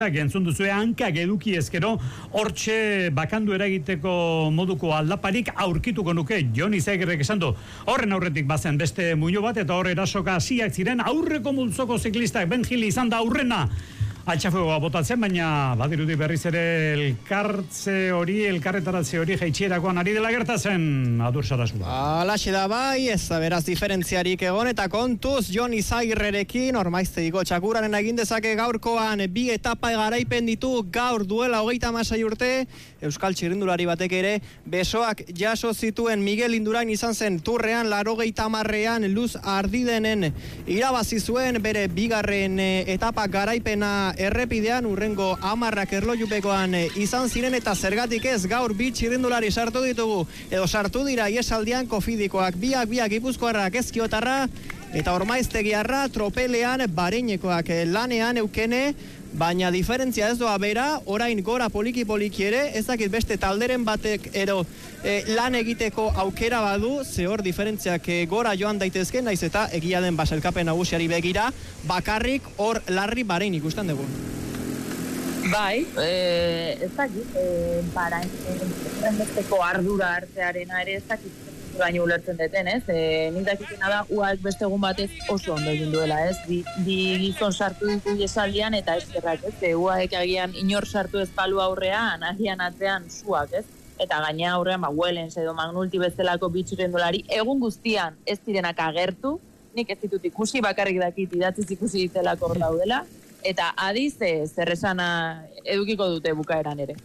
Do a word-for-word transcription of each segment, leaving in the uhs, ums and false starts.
Entzun duzue hankak eduki ezkero, hortxe bakandu eragiteko moduko aldaparik aurkituko nuke. Jon Izagirrek esan du, horren aurretik bazen beste muino bat, eta hor erasoka hasiak ziren aurreko multzoko ziklistak, Ben Gili izan da aurrena. Altxafuegoa botatzen, baina badirudi berriz ere elkartze hori, elkarretaratze hori jaitxierakoan ari dela gertatzen, Adur Sarasua. Alaxe da bai, ez da beraz diferentziarik egon, eta kontuz Jon Izagirrerekin, ormaiztegiko txakuraren egin dezake gaurkoan bi etapa garaipen ditu gaur duela hogeita hamasei urte, Euskal Txirrindulari batek ere besoak jaso zituen Miguel Indurain izan zen turrean, larogeita hamarrean Luz Ardidenen irabazi zuen bere bigarren etapa garaipena errepidean, urrengo hamarrak erlojupekoan izan ziren, eta zergatik ez gaur bi txirrindulari sartu ditugu, edo sartu dira iesaldian kofidikoak, biak biak Gipuzkoarrak Ezkiotarra eta Ormaiztegiarra tropelean Bareinekoak lanean eukene, baina diferentzia ez doa bera, orain gora poliki poliki ere, ez dakit beste talderen batek ero e, lan egiteko aukera badu, ze hor diferentziak e, gora joan daitezke, naiz eta egia den baselkapen nagusiari begira, bakarrik hor Larri Barein ikusten dugu. Bai, e, ez dakit, e, Barain, besteko ardura hartzearena ere ez dakit, baina ulertzen deten, ez? E, nik dakitena da, uak beste egun batez oso ondo egin duela, ez? Bi, bi gizon sartu ditu iesaldian eta eskerrak, ez? E, uak agian inor sartu ez palu aurrean, agian atzean zuak, ez? Eta gaina aurrean, ba, Wellens edo Magnulti bezalako bitxirrendulari, egun guztian ez direnak agertu, nik ez ditut ikusi, bakarrik dakit idatziz ikusi ditelako hor daudela, eta adiz, zer esana edukiko dute bukaeran ere.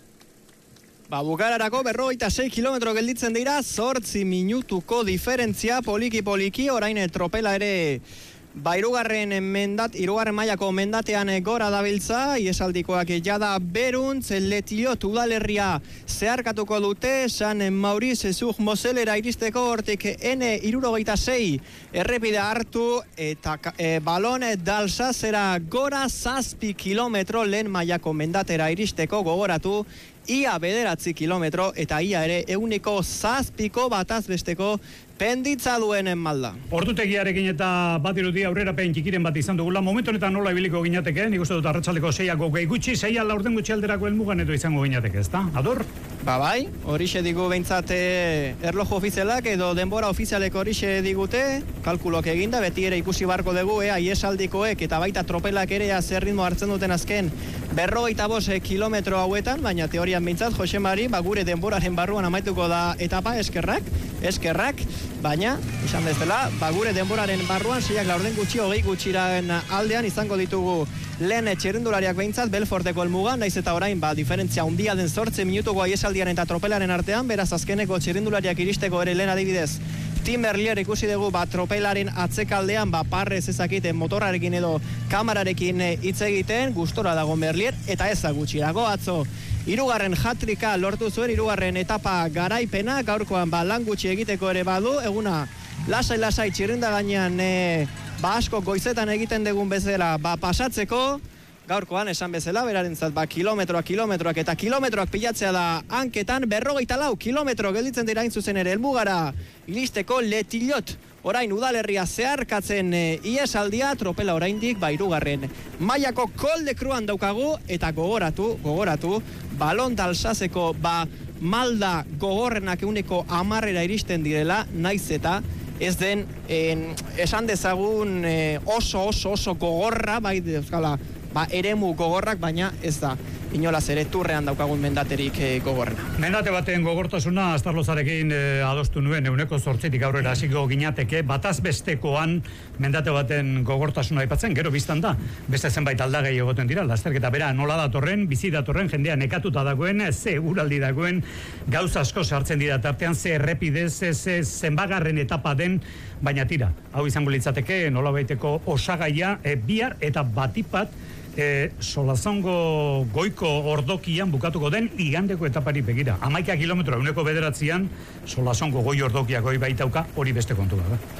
Ba, bukararako berrogeita sei kilometro gelditzen dira, zortzi minutuko diferentzia, poliki-poliki, orain tropela ere, ba, irugarren mendat, irugarren mailako mendatean gora dabiltza, iesaldikoak jada Beruntz, Letiliot udalerria zeharkatuko dute, San Mauriz Zug Moselera iristeko hortik N irurogeita sei errepide hartu, eta e, balon Dalsazera gora zazpi kilometro lehen mailako mendatera iristeko gogoratu, ia bederatzi kilometro, eta ia ere euneko zazpiko bataz besteko penditza duenen malda. Ordutegiarekin eta bat irudi aurrera pein txikiren bat izan dugula, momentu honetan nola ibiliko ginateke, nik uste dut arratsaldeko seiako gehi gutxi, seia laurden gutxi alderako helmugan edo izango ginateke, ezta? Ador? Ba bai, horixe digu behintzat erloju ofizialak edo denbora ofizialek horixe digute, kalkulok eginda, beti ere ikusi barko dugu, ea, iesaldikoek eta baita tropelak ere zer ritmo hartzen duten azken berrogeita bost kilometro hauetan, baina teorian behintzat, Jose Mari, ba gure denboraren barruan amaituko da etapa, eskerrak, eskerrak, baina, izan bezala, ba gure denboraren barruan, seiak laurden gutxi, hogei gutxiren aldean izango ditugu lehen txirrindulariak behintzat, Belforteko helmugan, naiz eta orain, ba, diferentzia handia den zortzi minutuko aiesaldiaren eta tropelaren artean, beraz azkeneko txirrindulariak iristeko ere lehen adibidez, Tim Merlier ikusi dugu, ba, tropelaren atzekaldean, ba, parrez ezakiten motorrarekin edo kamerarekin hitz egiten, gustora dago Merlier, eta eza gutxirago atzo. Hirugarren hatrika lortu zuen, hirugarren etapa garaipena, gaurkoan ba, lan gutxi egiteko ere badu, eguna lasai-lasai txirrinda gainean e, ba, asko goizetan egiten dugun bezala ba, pasatzeko, gaurkoan esan bezala, berarentzat ba, kilometroak, kilometroak eta kilometroak pilatzea da hanketan, berrogeita lau kilometro gelditzen dira zuzen ere helmugara iristeko Letiliot, orain udalerria zeharkatzen e, iesaldia, tropela oraindik ba, hirugarren mailako Col de Cruan daukagu, eta gogoratu, gogoratu, balon Dalsazeko ba, malda gogorrenak euneko amarrera iristen direla, naiz eta ez den en, esan dezagun e, oso oso oso gogorra, bai euskala, ba, eremu gogorrak, baina ez da inolaz ere turrean daukagun mendaterik e, gogorrena. Mendate baten gogortasuna Astarlozarekin e, adostu nuen euneko zortzitik aurrera hasiko ginateke, bataz bestekoan mendate baten gogortasuna aipatzen, gero biztan da, beste zenbait aldagai egoten dira, lasterketa bera nola datorren, bizi datorren, jendea nekatuta dagoen, ze uraldi dagoen, gauza asko sartzen dira tartean, ze errepidez, ze zenbagarren etapa den, baina tira, hau izango litzateke nola baiteko osagaia, e, bihar eta batipat, E, Solazongo goiko ordokian bukatuko den igandeko etapari begira. Hamaika kilometro euneko bederatzian Solazongo goi ordokiak goi baitauka, hori beste kontu da.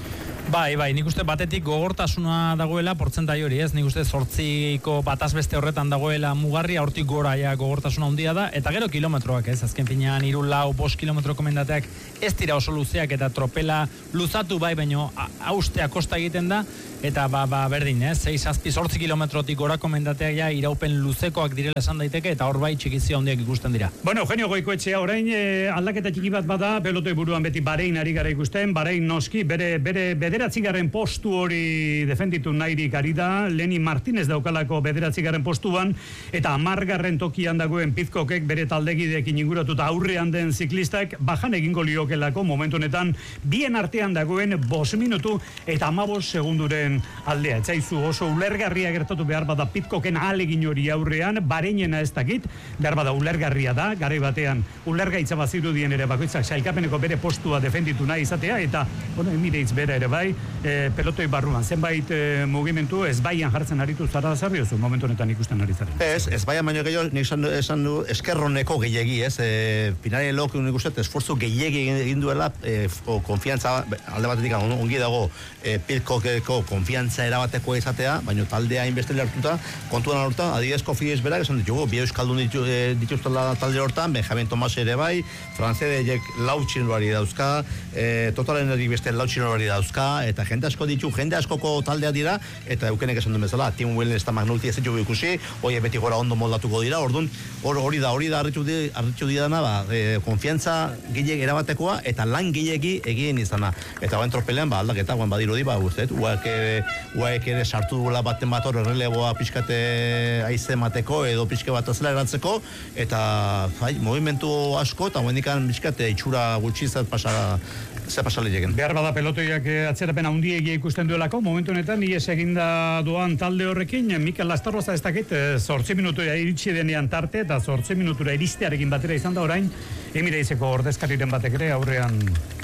Bai, bai, nik uste batetik gogortasuna dagoela, portzentai hori, ez? Nik uste zortziko bataz beste horretan dagoela mugarria, hortik gora ja gogortasuna handia da, eta gero kilometroak, ez? Azken finean, hiru lau, bost kilometro komendateak ez dira oso luzeak, eta tropela luzatu bai, baino haustea kosta egiten da, eta ba, ba berdin, ez? sei, zazpi, zortzi kilometrotik gora komendateak ja iraupen luzekoak direla esan daiteke, eta hor bai txikizio handiak ikusten dira. Bueno, Eugenio Goikoetxea, orain eh, aldaketa txiki bat bada, pelotoi buruan beti Bahrein ari gara ikusten, Bahrein noski, bere, bere bederatzigarren postu hori defenditu nahirik ari da, Leni Martinez daukalako bederatzigarren postuan, eta hamargarren tokian dagoen Pidcockek bere taldegideekin inguratuta aurrean den ziklistak, bajan egingo liokelako momentu honetan, bien artean dagoen bost minutu eta hamabost segunduren aldea. Etzaizu oso ulergarria gertatu behar bada Pidcocken ahalegin hori aurrean, Bahreinena ez dakit, behar bada ulergarria da, garai batean ulergaitza bazirudien ere bakoitzak sailkapeneko bere postua defenditu nahi izatea, eta, bueno, Emirates bera ere bai, e, pelotoi barruan, zenbait e, mugimendu ez baian jartzen aritu zara zarriozu, momentu honetan ikusten ari zaren. Ez, ez baian baino gehiago, nik esan, esan du, eskerroneko gehiegi, ez, e, Pinari Lok nik uste, esfortzu gehiegi egin duela, e, o, konfiantza, alde batetik ongi dago, e, Pidcockeko konfiantza erabateko izatea, baino taldea inbeste hartuta, kontuan hartuta, adibidez Cofidis berak, esan ditugu, bi euskaldun ditu, e, dituztela talde hortan, Benjamin Tomas ere bai, Francedek lau txinolari dauzka, e, totalen erik beste lau txinolari dauzka, eta jende asko ditu, jende askoko taldea dira, eta eukenek esan duen bezala, Tim Wellens eta McNulty ez ditugu ikusi, hoi beti gora ondo moldatuko dira, orduan, hori da, hori da harritxu di, didana, ba, e, konfiantza gilek erabatekoa, eta lan gileki egin izana. Eta bain tropelean, ba, aldaketa, guan badirudi, ba, guztet, uaek ere, uaek ere sartu duela baten bat hor, erreleboa pixkate aize mateko, edo pixke bat azela eratzeko, eta, bai, movimentu asko, eta guendikan pixkate itxura gutxizat pasa, ze pasale lleguen. Behar bada pelotoiak atzerapen handiegia ikusten duelako, momentu honetan, ies eginda doan talde horrekin, Mikel Lastarroza ez dakit, zortzi minutura iritsi denean tarte, eta zortzi minutura iristearekin batera izan da orain, Emirateseko ordezkariren batek ere aurrean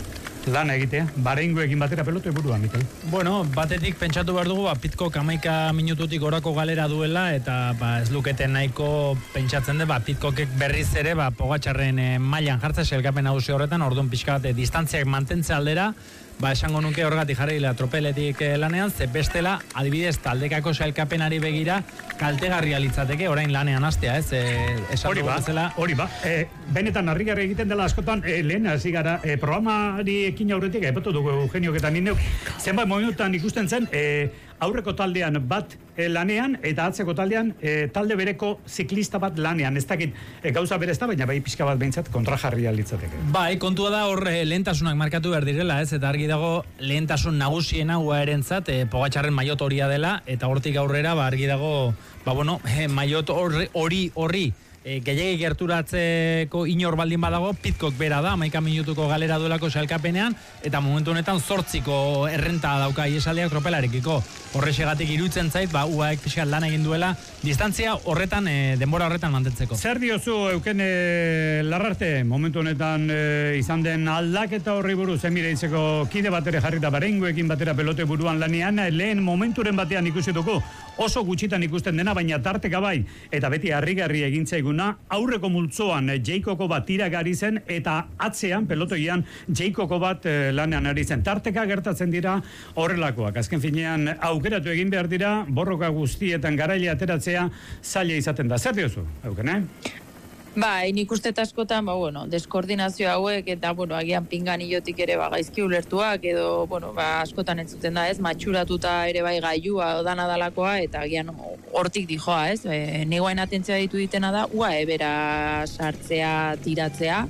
lana egitea, Bahreingoekin batera pelotoi buruan, Mikel. Bueno, batetik pentsatu behar dugu, ba, Pidcock hamaika minututik orako galera duela, eta ba, ez luketen nahiko pentsatzen de, ba, Pidcockek berriz ere, ba, Pogačarren e, mailan jartza selkapen nagusi horretan, orduan pixka bat distantziak mantentze aldera, ba, esango nuke horregatik jarri tropeletik eh, lanean, ze bestela, adibidez, taldekako sailkapenari begira, kaltegarria litzateke, orain lanean hastea, ez? E, hori ba, hori ba. E, benetan, harrigarri egiten dela askotan, e, lehen hasi gara, e, programari ekin aurretik, epatu dugu Eugenio eta nineu, zenbait momentutan ikusten zen, e, aurreko taldean bat e, lanean, eta atzeko taldean e, talde bereko ziklista bat lanean. Ez dakit e, gauza bere ez da, baina bai pixka bat behintzat kontrajarria litzateke. Bai, kontua da hor e, lehentasunak markatu behar direla, ez? Eta argi dago lehentasun nagusiena uaerentzat e, Pogačarren maiot horia dela, eta hortik aurrera ba, argi dago, ba bueno, e, maiot hori hori E, gehiagik gerturatzeko inor baldin badago, Pidcock bera da, hamaika minutuko galera duelako sailkapenean, eta momentu honetan zortziko errenta dauka iesaldiak tropelarekiko. Horrexegatik iruditzen zait, ba, uaek pixkat lan egin duela, distantzia horretan, e, denbora horretan mantentzeko. Zer diozu, Euken e, Larrarte, momentu honetan e, izan den aldaketa horri buruz, Emirateseko kide bat ere jarrita Bahreingoekin batera pelote buruan lanean, lehen momenturen batean ikusi dugu, oso gutxitan ikusten dena, baina tarteka bai, eta beti harrigarri egin zaiguna, aurreko multzoan Jaikoko bat tiragari zen, eta atzean, pelotoian, Jaikoko bat eh, lanean ari zen. Tarteka gertatzen dira horrelakoak. Azken finean, aukeratu egin behar dira, borroka guztietan garaile ateratzea zaila izaten da. Zer diozu, Euken, eh? Bai, nik uste askotan, ba, bueno, deskoordinazio hauek, eta, bueno, agian pinganillotik ere ba, gaizki ulertuak, edo, bueno, ba, askotan entzuten da, ez, matxuratuta ere bai gailua odana dalakoa, eta agian hortik dijoa, ez, e, negoain atentzia ditu ditena da, ua ebera sartzea, tiratzea,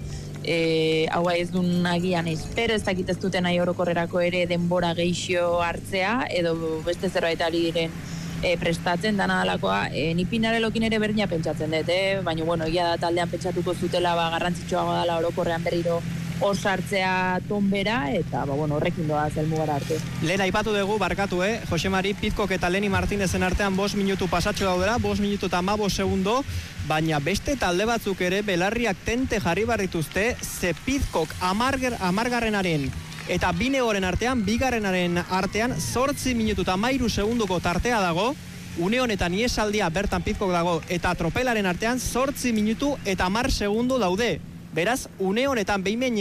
e, hau ez duen agian espero, ez dakit ez duten nahi orokorrerako ere denbora geixio hartzea, edo beste zerbait ari diren, E, prestatzen dana dalakoa, e, ni Pinarelokin ere berdina pentsatzen dut, eh? Baina, bueno, ia da taldean pentsatuko zutela, ba, garrantzitsuago dela orokorrean berriro hor sartzea tonbera, eta, ba, bueno, horrekin doa zelmugara arte. Lehen aipatu dugu, barkatu, eh? Jose Mari, Pidcock eta Leni Martinezen artean bost minutu pasatxo daudela, bost minutu eta hamabost segundo, baina beste talde batzuk ere belarriak tente jarri barrituzte, ze Pidcock amarger, amargarrenaren eta binegoren artean, bigarrenaren artean, zortzi minutu eta mairu segunduko tartea dago, une honetan iesaldia bertan Pidcock dago, eta tropelaren artean, zortzi minutu eta mar segundu daude. Beraz, une honetan behin behinean,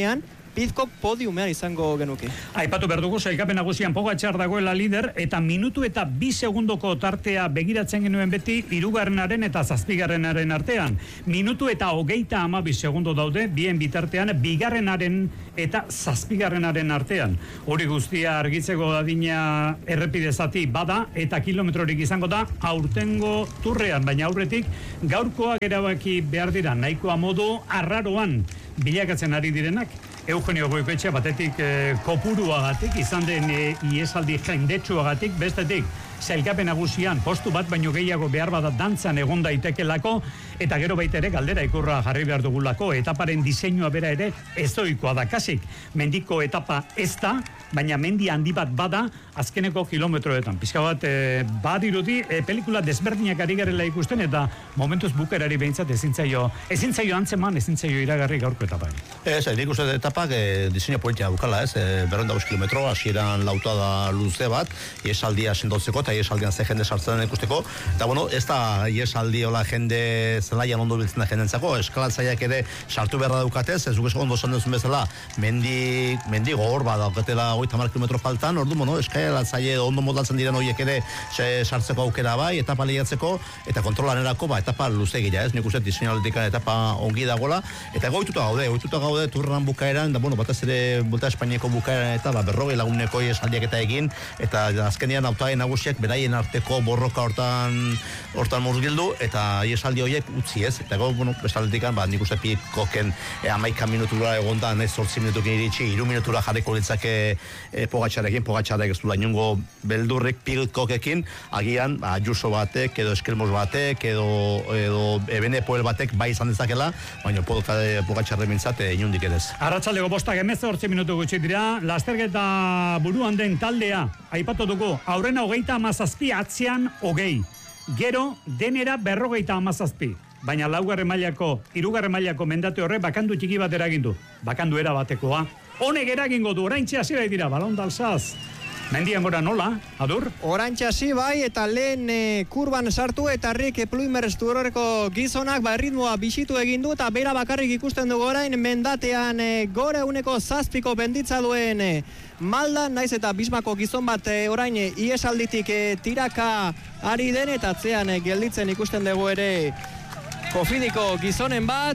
Pidcock podiumean izango genuke. Aipatu behar dugu, sailkapen nagusian Pogačar dagoela lider, eta minutu eta bi segundoko tartea begiratzen genuen beti hirugarrenaren eta zazpigarrenaren artean. Minutu eta hogeita hamabi segundo daude, bien bitartean, bigarrenaren eta zazpigarrenaren artean. Hori guztia argitzeko adina errepide zati bada, eta kilometrorik izango da aurtengo turrean, baina aurretik gaurkoak erabaki behar dira, nahikoa modu arraroan bilakatzen ari direnak. Eugenio Goikoetxea batetik eh, kopuruagatik, izan den eh, iesaldi jendetsuagatik, bestetik sailkapen nagusian postu bat baino gehiago behar bada dantzan egon daitekelako, eta gero baita ere galdera ikurra jarri behar dugulako, etaparen diseinua bera ere ezoikoa da kasik. Mendiko etapa ez da, baina mendi handi bat bada azkeneko kilometroetan. Pizka bat e, badirudi e, pelikula desberdinak ari garela ikusten, eta momentuz bukerari behintzat ezintzaio, ezintzaio antzeman, ezintzaio iragarri gaurko etapan. Ez, nik uste etapak e, diseinu politia bukala, ez, e, berrenda bost kilometro, hasieran lautada luze bat, iesaldia sendotzeko, eta iesaldian ze jende sartzen ikusteko, eta bueno, ez da iesaldi hola jende zelaian ondo biltzen da jendentzako, eskalatzaileak ere sartu beharra daukatez, ez duk ondo esan duzun bezala, mendi, mendi gogor bat daukatela hogeita hamar kilometro faltan, ordu, bueno, eskalatzaile ondo modaltzen diren horiek ere sartzeko aukera bai, etapa lehiatzeko, eta kontrolanerako, ba, etapa luzegia, ez, nik uste diseinaldikan etapa ongi dagoela, eta goituta gaude, goituta gaude turran bukaeran, da, bueno, batez ere Vuelta a Espainiako bukaeran eta, ba, berrogei laguneko iesaldiak eta egin, eta azkenean hautagai nagusiak beraien arteko borroka hortan hortan murgildu, eta iesaldi horiek utzi ez, eta go, bueno, bestaletikan, ba, nik uste Pidcocken e, amaika minutura egonda, ez zortzi minutukin iritsi, iru minutura jarriko litzake e, Pogačarekin, Pogačarek ez du lainungo beldurrik Pidcockekin, agian, ba, Ayuso batek, edo Eskelmos batek, edo, edo Ebenepoel batek bai izan dezakela, baina Pogačarre mintzat e, inundik edez. Arratsaldeko bostak hemezortzi minutu gutxi dira, lasterketa buruan den taldea, aipatu dugu, aurrena hogeita hamazazpi, atzean hogei. Gero, denera berrogeita hamazazpi. Baina laugarren mailako, hirugarren mailako mendate horre bakandu txiki bat eragindu. Bakandu era batekoa. Honek eragingo du, oraintxe hasiera dira, balon dalsaz. Mendian gora nola, adur? Orantxe hasi bai, eta lehen e, kurban sartu eta Rick Pluimers turoreko gizonak ba, ritmoa bisitu egin du, eta bera bakarrik ikusten dugu orain mendatean e, gore uneko zazpiko benditza duen e, maldan, naiz eta Bismako gizon bat e, orain e, iesalditik e, tiraka ari den, eta atzean e, gelditzen ikusten dugu ere Kofidiko gizonen bat.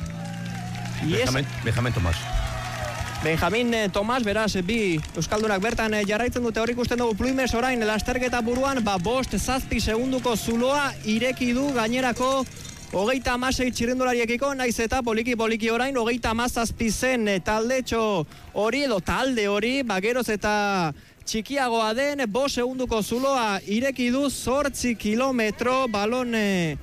Benjamin, Benjamin Tomas. Benjamin Tomas, beraz, bi euskaldunak bertan jarraitzen dute, hori ikusten dugu Pluimers orain lasterketa buruan, ba bost zazpi segunduko zuloa ireki du gainerako hogeita hamasei txirrindulariekiko, naiz eta poliki poliki orain hogeita hamazazpi zen taldetxo hori edo talde hori, ba geroz eta txikiagoa den, bost segunduko zuloa ireki du, zortzi kilometro balon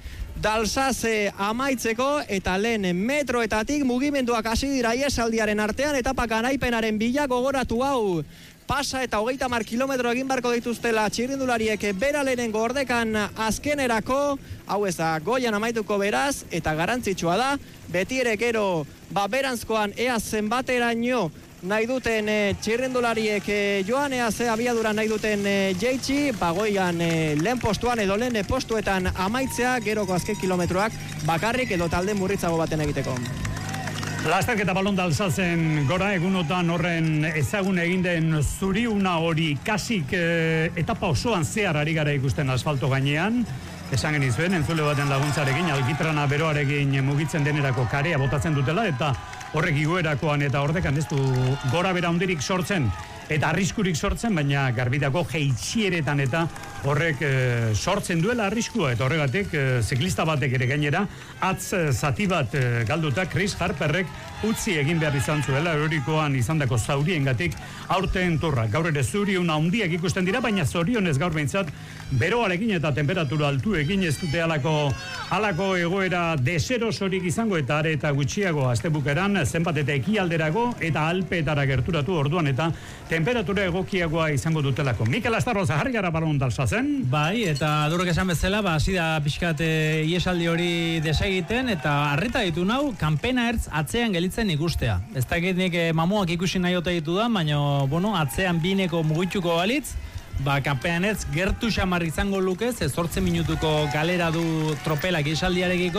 dalsaze amaitzeko, eta lehen metroetatik mugimenduak hasi dira iesaldiaren artean, etapa garaipenaren bila gogoratu hau pasa eta hogeita hamar kilometro egin barko dituztela txirrindulariek bera lehenengo ordekan azkenerako, hau ez da goian amaituko beraz, eta garantzitsua da, beti ere gero ba berantzkoan ea zenbateraino nahi duten e, txirrindulariek e, joan, ea ze abiadura nahi duten e, jeitsi, bagoian e, lehen postuan edo lehen postuetan amaitzea, geroko azken kilometroak bakarrik edo talde murritzago baten egiteko. Lasterketa balon dalsazen gora, egunotan horren ezagun egin den zuriuna hori kasik e, etapa osoan zehar ari gara ikusten asfalto gainean. Esan genizuen, entzule baten laguntzarekin, alkitrana beroarekin mugitzen denerako karea botatzen dutela, eta horrek igoerakoan eta horrekan ez du gora bera hundirik sortzen, eta arriskurik sortzen, baina garbidako jeitxieretan eta horrek e, sortzen duela arriskua, eta horregatik e, ziklista batek ere gainera, atz zati bat e, galduta Chris Harperrek utzi egin behar izan zuela, eurikoan izandako zauriengatik aurten turra. Gaur ere zuriuna handiak ikusten dira, baina zorionez gaur behintzat beroarekin eta temperatura altu egin ez dute alako, alako egoera deserosorik izango, eta are eta gutxiago astebukeran zenbat eta ekialderago eta alpeetara gerturatu orduan, eta temperatura egokiagoa izango dutelako. Mikel Astarroza, jarri gara balon dalsazen. Bai, eta durok esan bezala, ba, hasi da pixkat e, iesaldi hori desegiten, eta harrita ditu nau, kanpena ertz atzean gelitzen ikustea. Ez dakit nik e, mamuak ikusi nahi ote ditu da, baina, bueno, atzean bineko mugituko balitz, ba, kanpean ertz gertu xamar izango lukez, ez zortzi minutuko galera du tropelak iesaldiarekiko,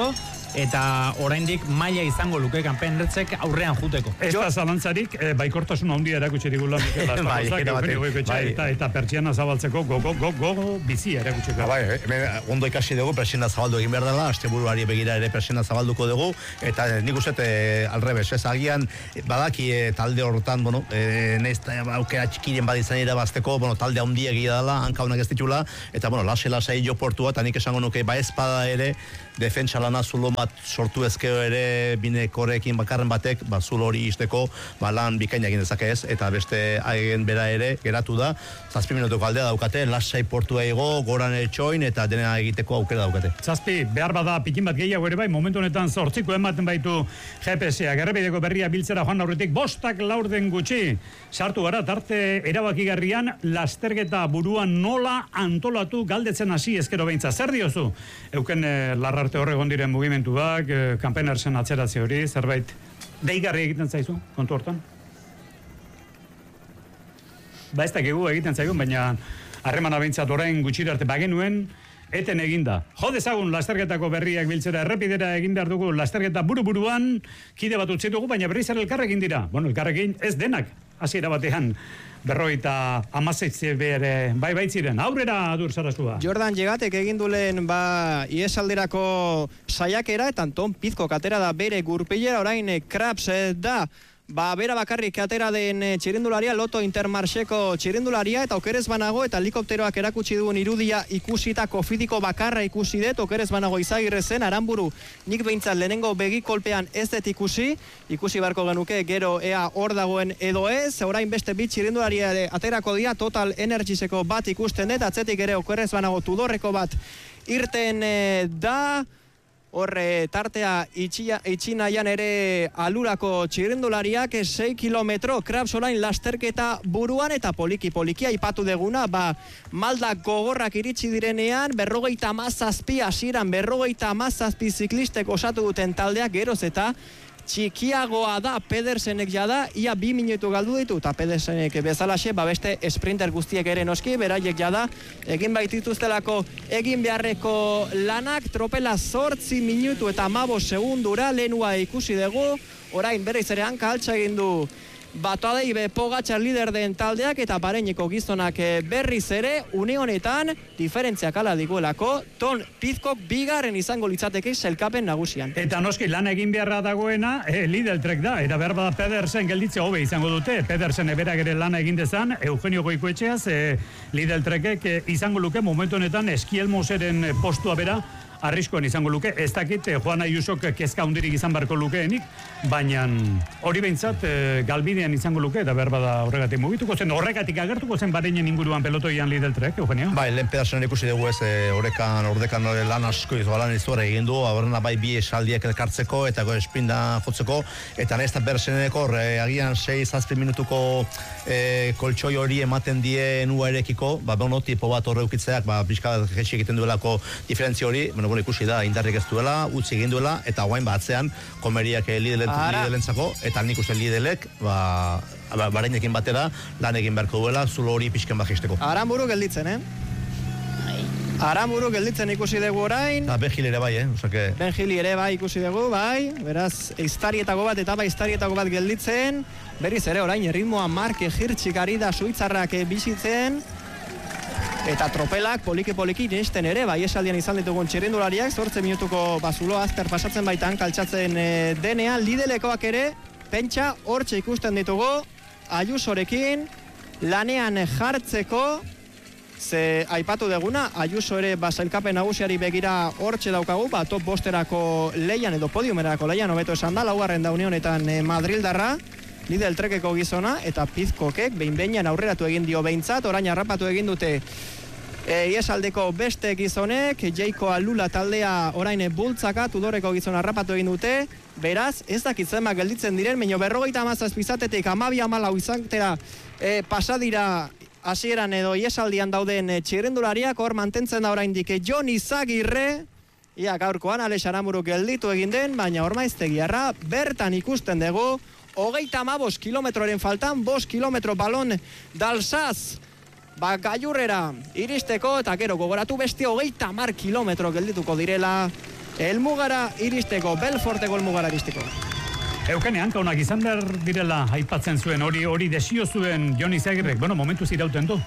eta oraindik maila izango luke kanpenertzek aurrean juteko. Ez da zalantzarik, eh, baikortasun handia erakutsi digula Mikel Bai, Astarlozak, eta Eugenio batek, Goikoetxea, bai. eta, eta pertsiana zabaltzeko gogo, gogo, gogo bizia erakutsi Ba, bai, hemen ondo ikasi dugu, presiona zabaldu egin behar dela, asteburuari begira ere presiona zabalduko dugu, eta eh, nik uste eh, alrebes, ez agian badaki eh, talde horretan, bueno, eh, neiz aukera txikiren badizan irabazteko, bueno, talde handia egia dela, hanka honak ez ditula, eta bueno, lase-lasai jo portua, eta nik esango nuke, ba espada ere, defentsa lana zulo bat sortu ezkeo ere binekorekin bakarren batek, ba zulo hori izteko, ba lan bikaina egin dezake ez, eta beste haien bera ere geratu da, zazpi minutuko aldea daukate, lasai portua ego, goran etxoin, eta dena egiteko aukera daukate. Zazpi, behar bada pikin bat gehiago ere bai, momentu honetan zortziko ematen baitu G P S-ak, errepideko berria biltzera joan aurretik, bostak laurden gutxi, sartu gara, tarte erabakigarrian, lasterketa buruan nola antolatu galdetzen hasi ezkero beintza. Zer diozu? Euken eh, larrarte horregon diren mugimentuak, eh, Kampenersen atzeratze hori, zerbait deigarri egiten zaizu, kontu hortan? Ba ez dakigu egiten zaigun, baina harremana behintzat orain gutxira arte bagenuen, eten eginda. Jo dezagun lasterketako berriak biltzera errepidera egin behar dugu lasterketa buru-buruan, kide bat utzi dugu, baina berriz ere elkarrekin dira. Bueno, elkarrekin ez denak, hasiera batean, berroita amazeitze bere bai baitziren. Aurrera adur Sarasua. Jordan Llegatek egin dulen ba iesalderako saiakera, eta Anton Pizko katera da bere gurpilera, orain eh, Krabs eh, da Ba, bera bakarrik atera den e, txirindularia, Loto Intermarxeko txirindularia, eta okerez banago, eta helikopteroak erakutsi duen irudia ikusita, kofidiko bakarra ikusi dut, okerez banago Izagirre zen, Aranburu, nik behintzat lehenengo begikolpean ez dut ikusi, ikusi barko genuke, gero ea hor dagoen edo ez, orain beste bit txirindularia aterako dia, Total Energieseko bat ikusten dut, atzetik ere okerez banago Tudorreko bat irten e, da, Horre tartea itxinaian ere alurako txirrindulariak sei kilometro Krabs orain lasterketa buruan, eta poliki-poliki aipatu deguna, ba maldak gogorrak iritsi direnean, berrogeita hamazazpi hasieran berrogeita hamazazpi ziklistek osatu duten taldeak geroz eta txikiagoa da. Pedersenek jada ia bi minutu galdu ditu, eta Pedersenek bezalaxe, ba beste sprinter guztiek ere noski, beraiek jada egin baitituztelako egin beharreko lanak, tropela zortzi minutu eta hamabost segundura lehenua ikusi dugu, orain berriz ere hanka altxa egin du Batoadei be Pogačar lider den taldeak, eta Bareineko gizonak berriz ere une honetan diferentziak ala diguelako, Ton Pizkok bigarren izango litzateke sailkapen nagusian. Eta noski lan egin beharra dagoena e, Lidl Trek da, eta behar bada Pedersen gelditze hobe izango dute, Pedersen eberak ere lana egin dezan, Eugenio Goikoetxeaz e, Lidl Trekek e, izango luke momentu honetan Eskielmoseren postua bera arriskoan izango luke, ez dakit eh, Juan Ayusok kezka hundirik izan beharko lukeenik, baina hori behintzat eh, galbidean izango luke, eta behar bada horregatik mugituko zen, horregatik agertuko zen Bareinen inguruan pelotoian Lidl Trek, Eugenio? Bai, lehen Pedersen ikusi dugu ez, horrekan, ordekan lan asko izu, lan izuare egin du, aberna bai bi esaldiak elkartzeko, eta go esprinda jotzeko, eta nahiz eta Pederseneko, agian sei zazpi minutuko e, koltsoi hori ematen die nua erekiko, ba, bono, tipo bat horre ukitzeak, ba, pixka jetxi egiten duelako diferentzia hori, bueno, bueno, ikusi da, indarrik ez duela, utzi egin duela, eta guain batzean, komeriak Lidlentzako, eta nik uste Lidlek, ba, Bareinekin batera, lan egin beharko duela, zulo hori pixken bajisteko. Aranburu gelditzen, eh? Aranburu gelditzen ikusi dugu orain. Eta Ben Gil ere bai, eh? Osake... Ben Gil ere bai ikusi dugu, bai. Beraz, eiztarietako bat, etapa eiztarietako bat gelditzen. Berriz ere orain, erritmoa Marke Hirtxik ari da Suitzarrak bizitzen. Eta tropelak poliki-poliki nesten ere, bai esaldian izan ditugun txirrindulariak, zortze minutuko bazulo azter pasatzen baitan kaltsatzen e, denean, Lidlekoak ere, pentsa hortxe ikusten ditugu, Ayusorekin, lanean jartzeko, ze aipatu deguna, Ayuso ere basailkapen nagusiari begira hortxe daukagu, ba top bosterako leian edo podiumerako leian, hobeto esan da, laugarren da unionetan e, Madrildarra, Lidl Trekeko gizona, eta Pizkokek behin-behinan aurreratu egin dio behintzat, orain harrapatu egin dute e, iesaldeko beste gizonek, Jeiko Alula taldea orain bultzaka, Tudorreko gizona harrapatu egin dute, beraz, ez dakitzen ba gelditzen diren, baino berrogeita hamazazpizatetik amabi amalau izantera e, pasadira hasieran edo iesaldian dauden e, txirrindulariak, hor mantentzen da oraindik e, Jon Izagirre, ia gaurkoan Alex Aranburu gelditu egin den, baina ormaiztegiarra bertan ikusten dugu, hogeita hamabost kilometroren faltan, bost kilometro balon d'Alsaz, ba gailurrera iristeko, eta gero gogoratu beste hogeita hamar kilometro geldituko direla helmugara iristeko, Belforteko helmugara iristeko. Eukene, hanka honak izan behar direla aipatzen zuen, hori hori desio zuen Jon Izagirrek, bueno, momentu zirauten du.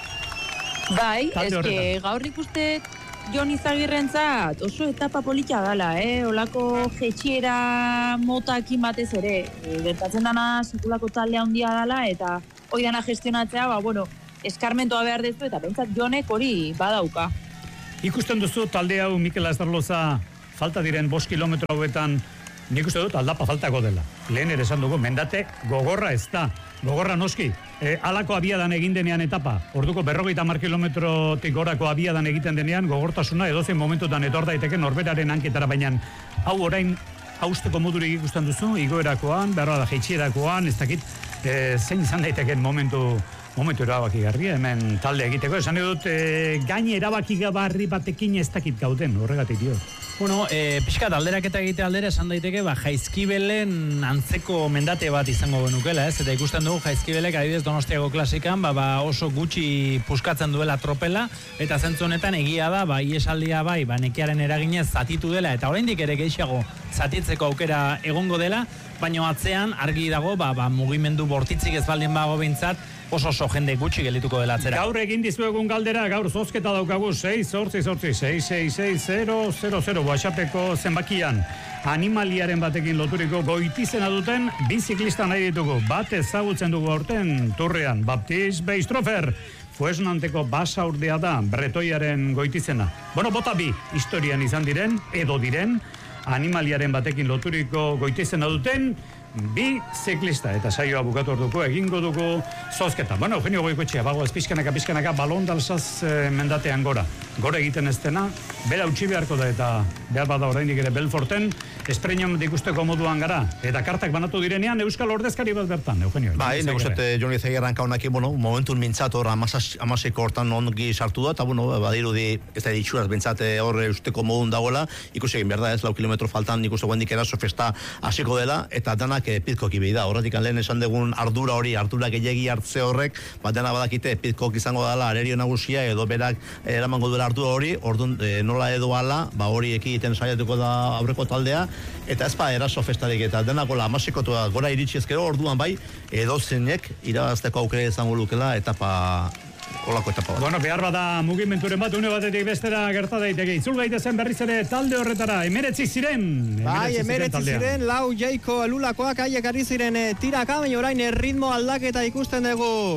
Bai, Talde eske horretan. gaur ikuste Jon Izagirrentzat oso etapa polita dala, eh? Olako jetxiera motakin batez ere, e, gertatzen dana sekulako talde handia dala, eta hoi dana gestionatzea, ba, bueno, eskarmentoa behar dezu, eta pentsat Jonek hori badauka. Ikusten duzu talde hau Mikel Astarloza falta diren bost kilometro hauetan, nik uste dut aldapa faltako dela. Lehen ere esan dugu, mendate gogorra ez da. Gogorra noski, e, alako abiadan egin denean etapa, orduko berrogeita hamar kilometrotik gorako abiadan egiten denean, gogortasuna edozein momentutan etor daiteke norberaren hanketara, baina hau orain hausteko modurik ikusten duzu, igoerakoan, berroa da jeitxierakoan, ez dakit, e, zein izan daiteken momentu momentu erabakigarria hemen talde egiteko. Esan dut, e, gaine erabakigarri batekin ez dakit gauden, horregatik dio. Bueno, e, pixkat alderaketa egite aldera esan daiteke, ba, Jaizkibelen antzeko mendate bat izango genukela, ez? Eta ikusten dugu Jaizkibelek adibidez Donostiako klasikan, ba, ba oso gutxi puskatzen duela tropela, eta zentzu honetan egia da, ba, iesaldia bai, ba, nekearen eraginez zatitu dela, eta oraindik ere gehiago zatitzeko aukera egongo dela, baina atzean argi dago, ba, ba, mugimendu bortitzik ez baldin bago behintzat, oso oso jende gutxi geldituko dela atzera. Gaur egin dizuegun galdera, gaur zozketa daukagu sei zortzi zortzi sei sei sei zero zero zero WhatsAppeko zenbakian. Animaliaren batekin loturiko goitizena duten bi ziklista nahi ditugu. Bat ezagutzen dugu aurten turrean, Baptiste Beistrofer. Fuesnanteko basaurdea da, bretoiaren goitizena. Bueno, bota bi historian izan diren, edo diren, animaliaren batekin loturiko goitizena duten, bi ziklista, eta saioa bukatu orduko egingo dugu zozketa. Bueno, Eugenio Goikoetxea, bago ez pizkanaka, pizkanaka, balon dalsaz e, mendatean gora. Gora egiten ez dena, bera utzi beharko da, eta behar bada oraindik ere Belforten, espreinion ikusteko moduan gara. Eta kartak banatu direnean, Euskal Ordezkari bat bertan, Eugenio. Bai, nik uste Jon Izagirren kaunak, bueno, momentun mintzat hor amaseko hortan ongi sartu da, eta bueno, badirudi ez da ditxuraz bintzate hor eusteko modun dagoela, ikusi egin behar da ez, lau kilometro faltan nik uste guendik eraso festa hasiko dela, eta danak e, pizkoki behi da. Horretik lehen esan dugun ardura hori, ardura gehiagi hartze horrek, bat dena badakite pizkok izango dela arerio nagusia, edo berak eramango duela ardura hori, orduan e, nola edo ala, ba hori ekiten saiatuko da aurreko taldea, eta ez ba eraso festarik, eta denakola amasikotua gora iritsi ezkero, orduan bai, edo zeinek irabazteko aukera izango lukela etapa olako etapa bat. Bueno, behar bada mugimenduren bat, une batetik bestera gerta daiteke. Itzul gaitezen berriz ere talde horretara, emeretzi ziren. Bai, emeretzi ziren, lau jaiko lulakoak aiek ari ziren e, tiraka, baina orain erritmo aldaketa ikusten dugu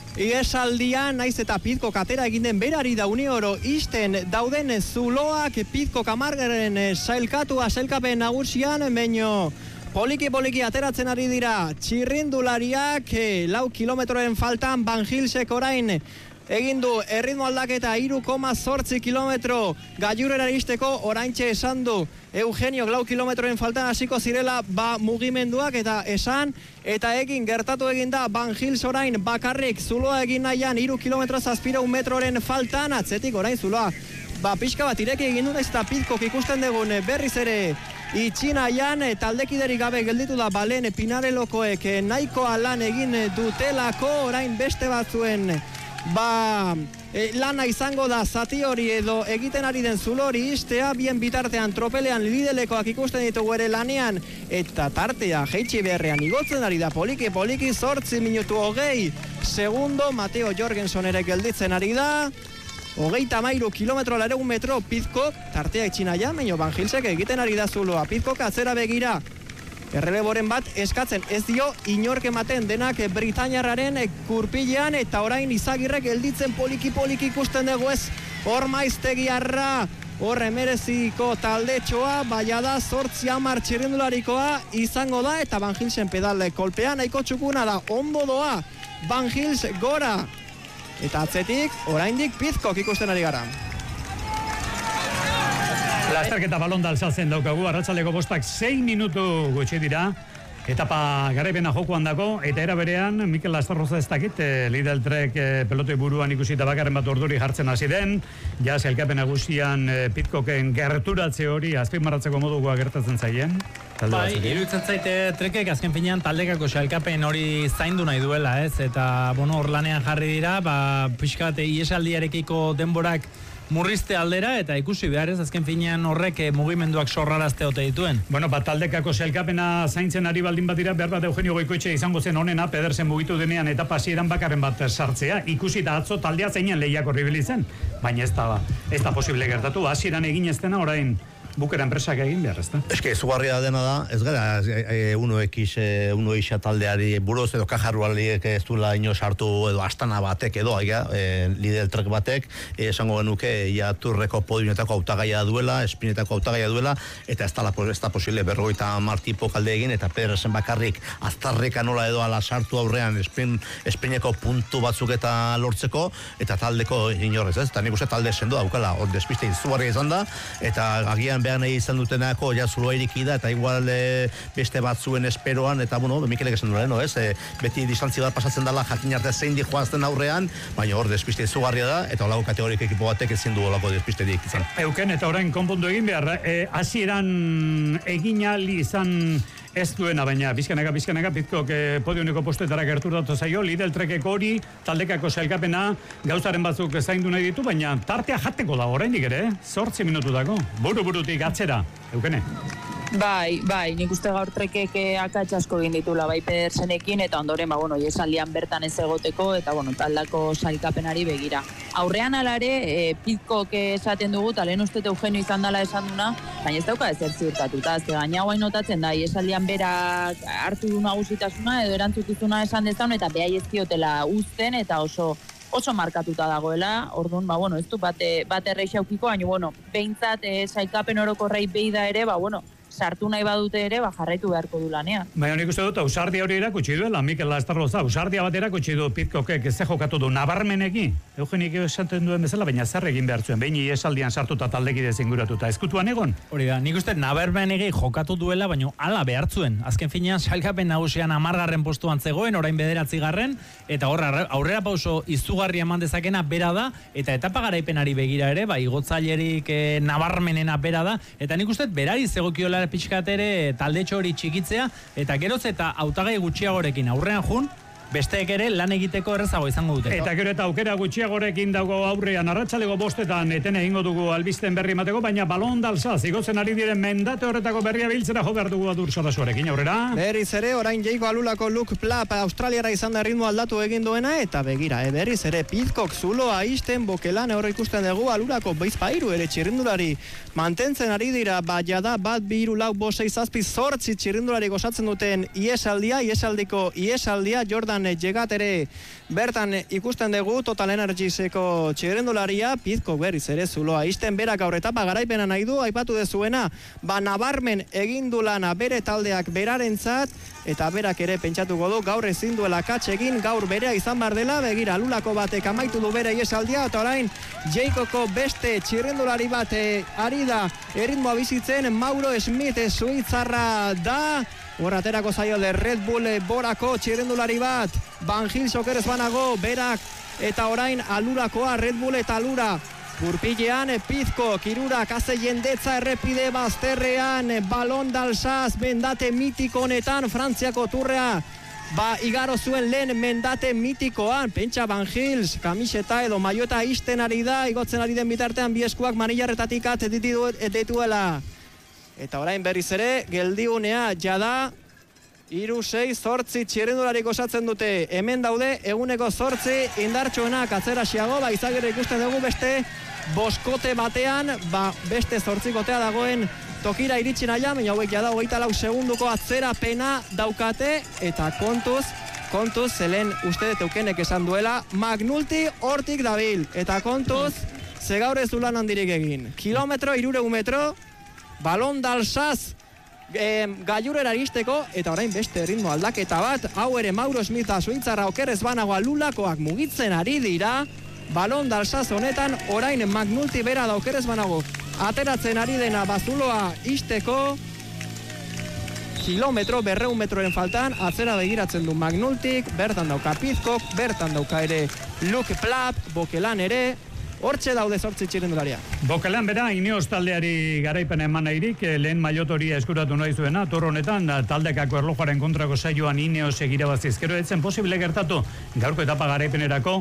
Iesaldian, naiz eta Pizko katera egin den berari da unioro isten dauden zuloak Pizko kamargeren sailkatua sailkapen nagusian, baino poliki-poliki ateratzen ari dira txirrindulariak, eh, lau kilometroren faltan Van Gilsek orain egin du erritmo aldaketa hiru koma zortzi kilometro gailurrera iristeko, oraintxe esan du Eugenio lau kilometroren faltan hasiko zirela ba mugimenduak, eta esan eta egin gertatu egin da Van Gils orain bakarrik zuloa egin nahian hiru kilometro zazpireun metroren faltan, atzetik orain zuloa ba pixka bat ireki egin du, eta Pizkok ikusten dugun berriz ere itxinaian taldekiderik gabe gelditu da balen Pinarelokoek nahikoa lan egin dutelako, orain beste batzuen ba e, lana izango da zati hori edo egiten ari den zulo hori istea, bien bitartean tropelean lidelekoak ikusten ditugu ere lanean, eta tartea jeitsi beharrean igotzen ari da poliki poliki zortzi minutu hogei segundo, Mateo Jorgenson ere gelditzen ari da, hogeita hamairu kilometro lareun metro Pizkok, tartea itxinaia, baino Van Gilsek egiten ari da zuloa, Pizkok atzera begira, erreleboren bat eskatzen ez dio inork ematen, denak Britainiarraren kurpilean, eta orain Izagirrek gelditzen poliki-poliki ikusten dugu ez, hor Maiztegiarra, hor emereziko taldetxoa, baina da zortzi hamar txirrindularikoa izango da, eta Van Gilsen pedal kolpean nahiko txukuna da, ondo doa Van Gils gora, eta atzetik oraindik Pizkok ikusten ari gara. Lasterketa balon dalsatzen daukagu, arratsaldeko bostak sei minutu gutxi dira, etapa garaipena jokoan dago, eta era berean, Mikel Lastarroza ez dakit, e, Lidl Trek e, pelotoi buruan ikusita bakarren bat orduri jartzen hasi den, ja sailkapen nagusian e, Pizkoken gerturatze hori azpimarratzeko modukoa gertatzen zaien. Bai, iruditzen zaite Trekek azken finean taldekako sailkapen hori zaindu nahi duela, ez? Eta, bueno, hor lanean jarri dira, ba, pixkat iesaldiarekiko denborak murrizte aldera, eta ikusi behar ez, azken finean horrek eh, mugimenduak sorrarazte ote dituen. Bueno, bat taldekako sailkapena zaintzen ari baldin badira, behar bat Eugenio Goikoetxe izango zen onena, Pedersen mugitu denean eta pasieran bakarren bat sartzea, ikusi da atzo taldea zeinen lehiako ribili zen, baina ez da, ez da posible gertatu, hasieran egin ez dena orain bukera enpresak egin behar, ez da? Ez que, zugarria dena da, ez gara, e, uno ekiz, e, uno isa taldeari buruz edo kajarrualiek ez duela ino sartu edo astana batek edo, aiga, e, Lidl trek batek, e, esango genuke, ja turreko podiumetako hautagaia duela, espinetako hautagaia duela, eta ez da, ez da posible berrogeita hamar tipo kalde egin, eta Pedersen bakarrik aztarreka nola edo ala sartu aurrean espin, espineko puntu batzuk eta lortzeko, eta taldeko inorrez, ez? Eta nik uste talde sendo daukala, hor despiste izugarria izan da, eta agian behar nahi izan dutenako ja zuloa iriki da, eta igual e, beste batzuen esperoan, eta bueno, Mikelek esan duela, no, ez? E, beti distantzia bat pasatzen dela jakin arte zein di joazten aurrean, baina hor despiste izugarria da, eta holako kategorik ekipo batek ezin du holako despiste dik izan. Euken, eta orain konpondu egin behar, e, hasieran egin ahal izan ez duena, baina bizkanaka, bizkanaka, Pizkok eh, podiuneko postetara gerturatu zaio, Lidl trekeko hori, taldekako sailkapena, gauzaren batzuk zaindu nahi ditu, baina tartea jateko da oraindik ere, zortzi minututako, buru-burutik atzera, Eukene. Bai, bai, nik uste gaur trekek akats asko egin ditula, bai Pedersenekin, eta ondoren, ba, bueno, iesaldian bertan ez egoteko, eta, bueno, taldako sailkapenari begira. Aurrean alare, e, Pizkok esaten dugu, eta lehen uste Eugenio izan dela esan duna, baina ez dauka ezer ziurtatuta, ez gaina guain notatzen da, iesaldian berak hartu du nagusitasuna, edo erantzukizuna esan dezan, eta behai ez diotela uzten, eta oso oso markatuta dagoela, orduan, ba, bueno, ez du bate, bate erreixaukiko, baina, bueno, behintzat e, sailkapen orokorrei beida ere, ba, bueno, sartu nahi badute ere, ba, jarraitu beharko du lanean. Baina nik uste dut, ausardia hori erakutsi duela, Mikel Lastarloza, ausardia bat erakutsi du Pizkokek ez jokatu du nabarmeneki, Eugenik esaten duen bezala, baina zer egin behar zuen, behin iesaldian sartuta taldekide zinguratuta, ezkutuan egon? Hori da, nik uste nabarmeneki jokatu duela, baina hala behar zuen. Azken finean, sailkapen nagusian hamargarren postuan zegoen, orain bederatzi garren, eta horra aurrera pauso izugarri eman dezakena bera da, eta etapa garaipenari begira ere, ba, igotzailerik eh, nabarmenena bera da, eta nik uste berari zegokiola pixkat ere taldetxo hori txikitzea, eta geroz eta hautagai gutxiagorekin aurrean jun, besteek ere lan egiteko errezago izango dute. Eta gero eta aukera gutxiagorekin dago aurrean arratsaleko bostetan eten egingo dugu albisten berri mateko, baina balon dalsa zigotzen ari diren mendate horretako berria biltzera jo behar dugu adur sarasuarekin aurrera. Berriz ere, orain Jayko Alulako Luke Plap Australiara izan da ritmo aldatu egin duena, eta begira, e, berriz ere Pizkok zuloa isten bokelan horre ikusten dugu Alulako beizpairu ere txirrindulari mantentzen ari dira, baina da bat biru lau bosei zazpi zortzi txirrindulari gozatzen duten iesaldia, iesaldiko iesaldia Jordan Jegat ere bertan ikusten dugu Total Energieseko txirrindularia, Pizkok berriz ere zuloa isten berak gaur etapa garaipena nahi du, aipatu dezuena, ba nabarmen egin du lana bere taldeak berarentzat, eta berak ere pentsatuko du gaur ezin duela katx egin, gaur berea izan bar dela, begira Lulako batek amaitu du bere iesaldia, eta orain Jaikoko beste txirrindulari bat ari da erritmoa bizitzen, Mauro Smith suitzarra da, Horaterako zaio de Red Bull Borako txirrindulari bat, Van Gils okerez banago, berak eta orain Alurakoa, Red Bull eta Alura. Urpilean, Pizko, Kirurak, haze jendetza errepide bazterrean, balon dalsaz, mendate mitiko honetan, Frantziako turrea, ba, igaro zuen lehen mendate mitikoan, pentsa Van Gils, kamiseta edo maiota isten ari da, igotzen ari den bitartean, bieskuak manilarretatik at dituela. Eta orain berriz ere, geldigunea jada, iru, sei, zortzi txirrindularik osatzen dute. Hemen daude, eguneko zortzi indartxoenak atzerasiago, ba, izagirre ikusten dugu beste boskote batean, ba, beste zortzikotea dagoen tokira iritsi naia, baina hauek jada hogeita lau segunduko atzerapena daukate, eta kontuz, kontuz, zelen uste Eukenek esan duela, Magnulti hortik dabil, eta kontuz, ze gaur ez du lan handirik egin. Kilometro, irureun metro, balon dalsaz e, gaiurera iristeko, eta orain beste ritmo aldaketa bat, hau ere Mauro Smitha suitzarra okerez banagoa Lulakoak mugitzen ari dira, balon dalsaz honetan orain Magnulti bera da okerez banago ateratzen ari dena bazuloa isteko, kilometro, berreun metroren faltan, atzera begiratzen du Magnultik, bertan dauka Pizkok, bertan dauka ere Luke Plap, Bokelan ere, hortxe daude zortzi txirrindularia. Bokelan bera, Ineos taldeari garaipena eman nahirik, lehen maiotoria eskuratu nahi zuena, torro honetan, taldekako erlojuaren kontrako saioan Ineos egirabazi ezkero etzen posible gertatu, gaurko etapa garaipenerako,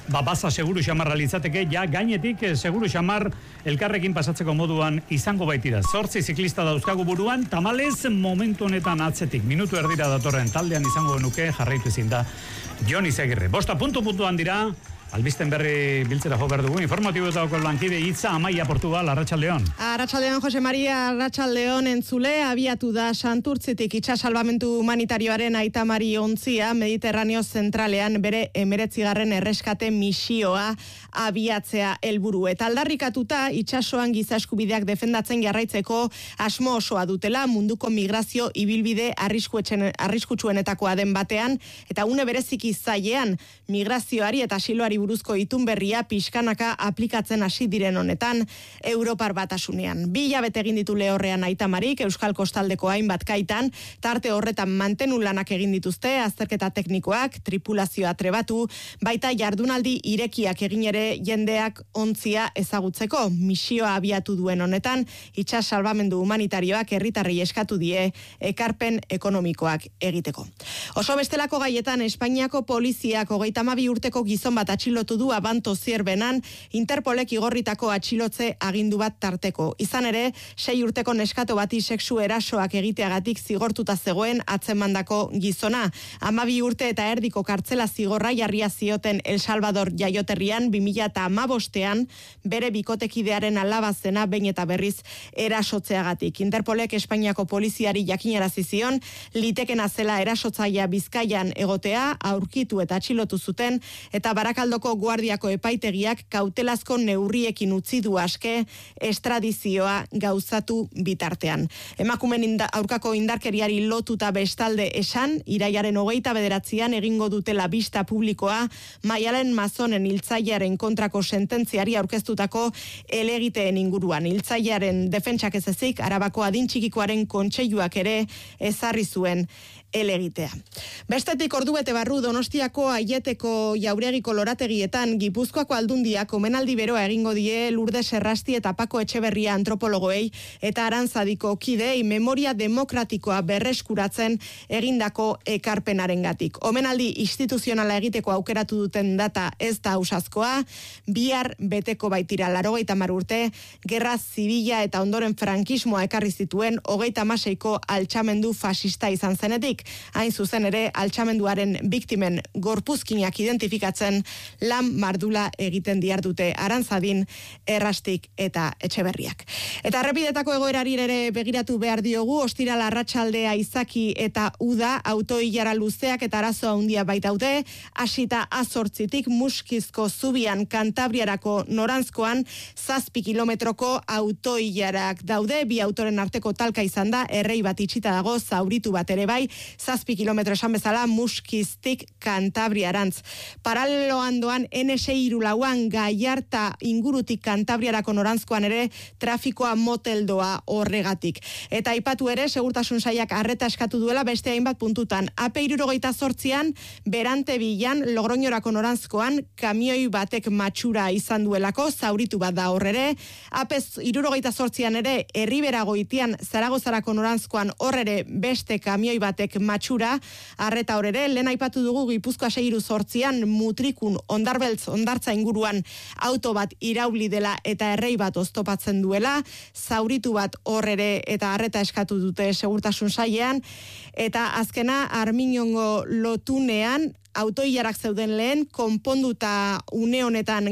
ba, baza seguru xamarra litzateke, ja gainetik eh, seguru xamar elkarrekin pasatzeko moduan izango baitira. Zortzi ziklista dauzkagu buruan, tamalez momentu honetan atzetik, minutu erdira datorren taldean izango nuke jarraitu ezin da Jon Izagirre. Bosta puntu puntuan dira, albisten berri biltzera jo behar dugu, informatiboetako lankide Itza Amaia Portugal, Arratsaldeon. Arratsaldeon, Jose Maria, Arratsaldeon entzule, abiatu da Santurtzitik itxas salbamentu humanitarioaren Aitamari ontzia, Mediterraneo zentralean bere emeretzigarren erreskate misioa abiatzea helburu. Eta aldarrikatuta itsasoan giza eskubideak defendatzen jarraitzeko asmo osoa dutela munduko migrazio ibilbide arriskutsuenetakoa den batean, eta une bereziki zailean migrazioari eta asiloari buruzko itun berria pixkanaka aplikatzen hasi diren honetan Europar Batasunean. Bi hilabete egin ditu lehorrean Aitamarik Euskal Kostaldeko hainbat kaitan, tarte horretan mantenu lanak egin dituzte, azterketa teknikoak, tripulazioa trebatu, baita jardunaldi irekiak egin ere jendeak ontzia ezagutzeko. Misioa abiatu duen honetan, itsas salbamendu humanitarioak herritarrei eskatu die ekarpen ekonomikoak egiteko. Oso bestelako gaietan Espainiako poliziak hogeita hamabi urteko gizon bat atxilotu du Abanto Zierbenan, Interpolek igorritako atxilotze agindu bat tarteko. Izan ere, sei urteko neskato bati sexu erasoak egiteagatik zigortuta zegoen atzemandako gizona. Hamabi urte eta erdiko kartzela zigorra jarria zioten El Salvador jaioterrian bi mila hamabostean bere bikotekidearen alaba zena behin eta berriz erasotzeagatik. Interpolek Espainiako poliziari jakinarazi zion, litekena zela erasotzailea Bizkaian egotea, aurkitu eta atxilotu zuten, eta Barakaldoko guardiako epaitegiak kautelazko neurriekin utzi du aske estradizioa gauzatu bitartean. Emakumen inda, aurkako indarkeriari lotuta bestalde esan, iraiaren hogeita bederatzian egingo dutela bista publikoa, Maialen Mazonen hiltzailearen kontrako sententziari aurkeztutako elegiteen inguruan. Hiltzailearen defentsak ez ezik, Arabako adin txikikoaren kontseiluak ere ezarri zuen elegitea. Bestetik ordubete barru Donostiako Aieteko Jauregiko lorategietan Gipuzkoako aldundiak omenaldi beroa egingo die Lourdes Errasti eta Pako Etxeberria antropologoei eta Arantzadiko kidei memoria demokratikoa berreskuratzen egindako ekarpenarengatik. Omenaldi instituzionala egiteko aukeratu duten data ez da ausazkoa, bihar beteko baitira laurogeita hamar urte, gerra zibila eta ondoren frankismoa ekarri zituen hogeita hamaseiko altxamendu fasista izan zenetik. Hain zuzen ere, altxamenduaren biktimen gorpuzkinak identifikatzen lan mardula egiten diardute Arantzadin, Errastik eta Etxeberriak. Eta errepidetako egoerari ere begiratu behar diogu, ostiral arratsaldea izaki eta uda, autoilara luzeak eta arazo handia baitaute, hasita azortzitik Muskizko zubian Kantabriarako norantzkoan zazpi kilometroko autoilarak daude, bi autoren arteko talka izan da, errei bat itxita dago, zauritu bat ere bai, zazpi kilometro esan bezala Muskiztik Kantabriarantz. Paraleloan doan N sei lauan Gallarta ingurutik Kantabriarako norantzkoan ere trafikoa moteldoa horregatik. Eta aipatu ere, segurtasun sailak arreta eskatu duela beste hainbat puntutan. A P hirurogeita zortzian, Berante bilan Logroñorako norantzkoan kamioi batek matxura izan duelako, zauritu bat da horrere. A P hirurogeita zortzian ere, Herriberagoitian Zaragozarako norantzkoan horrere beste kamioi batek matxura, arreta horere, lehen aipatu dugu Gipuzkoa seiru zortzian Mutrikun Ondarbeltz ondartza inguruan auto bat irauli dela eta errei bat oztopatzen duela, zauritu bat horrere eta arreta eskatu dute segurtasun sailean, eta azkena Arminongo lotunean autoilarak zeuden lehen, konponduta une honetan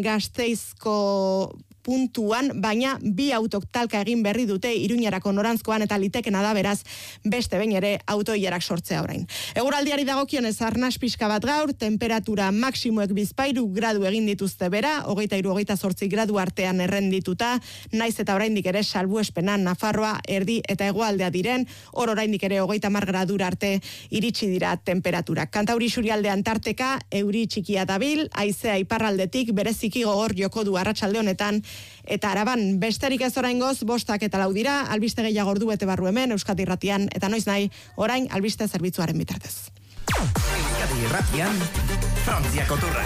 Gasteizko puntuan, baina bi autok talka egin berri dute Iruñarako norantzkoan eta litekena da beraz beste behin ere autoilarak sortzea orain. Eguraldiari dagokionez arnas pixka bat gaur, temperatura maksimoek bizpairu gradu egin dituzte bera, hogeita hiru hogeita zortzi gradu artean errendituta, naiz eta oraindik ere salbuespena Nafarroa, erdi eta hegoaldea diren, hor oraindik ere hogeita hamar gradura arte iritsi dira temperaturak. Kantauri isurialdean tarteka, euri txikia dabil, haizea iparraldetik bereziki gogor joko du arratsalde honetan, eta Araban besterik ez oraingoz bostak eta lau dira, albiste gehiago ordu bete barru hemen Euskadi Irratian, eta noiz nahi orain albiste zerbitzuaren bitartez. Euskadi Irratian, Frantziako turra.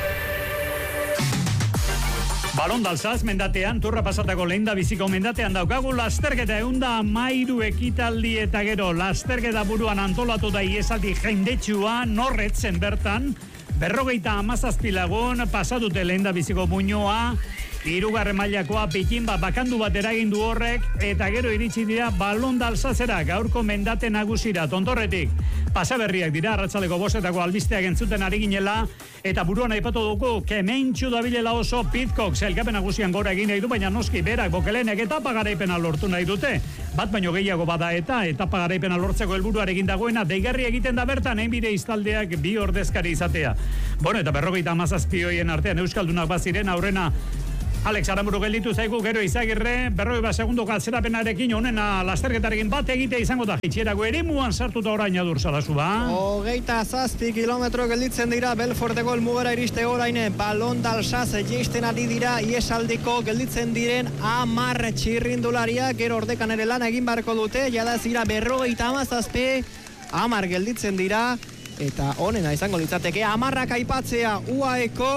Balon dalzaz, mendatean, turra pasatako lehen da biziko mendatean daukagu, lasterketa eunda mairu ekitaldi eta gero, lasterketa buruan antolatu da iesaldi jendetsua, norretzen bertan, Berrogeita hamazazpi lagun pasadute lehen da biziko muñoa, hirugarren mailakoa pikin bat bakandu bat eragindu horrek, eta gero iritsi dira balonda alsazera, gaurko mendate nagusira, tontorretik. Pasaberriak dira, arratsaldeko bosetako albisteak entzuten ari ginela, eta buruan aipatu dugu, kementxu dabilela oso Pitcock, sailkapen nagusian gora egin nahi du, baina noski berak bokelenek etapa garaipena lortu nahi dute. Bat baino gehiago bada eta etapa garaipena lortzeko helburuarekin dagoena, deigarri egiten da bertan, einbide iztaldeak bi ordezkari izatea. Bueno, eta berrogeita hamazazpi hoien artean euskaldunak baziren, aurrena Alex Aramburu gelditu zaigu, gero Izagirre, berroi bat segundu galtzerapenarekin, honena lasterketarekin bat egitea izango da jitxierako eremuan sartuta orain adur salazu ba. Hogeita zazpi kilometro gelditzen dira, Belforteko elmugara iriste orain, balon dalsaz jeisten ari dira, iesaldiko gelditzen diren amar txirrindularia, gero ordekan ere lan egin barko dute, jada zira berrogeita hamazazpi, amar gelditzen dira, eta honena izango litzateke, amarrak aipatzea U A Eko,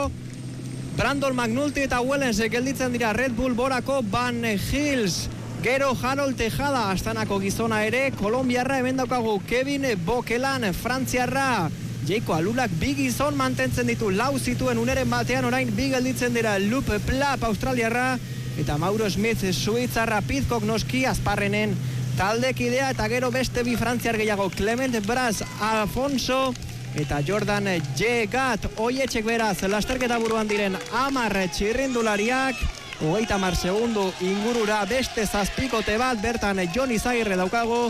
Brandon McNulty eta Wellens gelditzen dira Red Bull Borako Van Hills, gero Harold Tejada astanako gizona ere, Kolombiarra hemen daukagu Kevin Bokelan, Frantziarra Jeiko Alulak bi gizon mantentzen ditu, lau zituen uneren batean, orain bi gelditzen dira Lup Plap Australiarra eta Mauro Smith Suitzarra, Pitcock noski azparrenen taldekidea, eta gero beste bi frantziar gehiago, Clement Bras Alfonso eta Jordan Jegat, oietxek beraz, lasterketa buruan diren amar txirrindulariak, hogeita hamar segundu ingurura beste zazpikote bat, bertan Jon Izagirre daukago,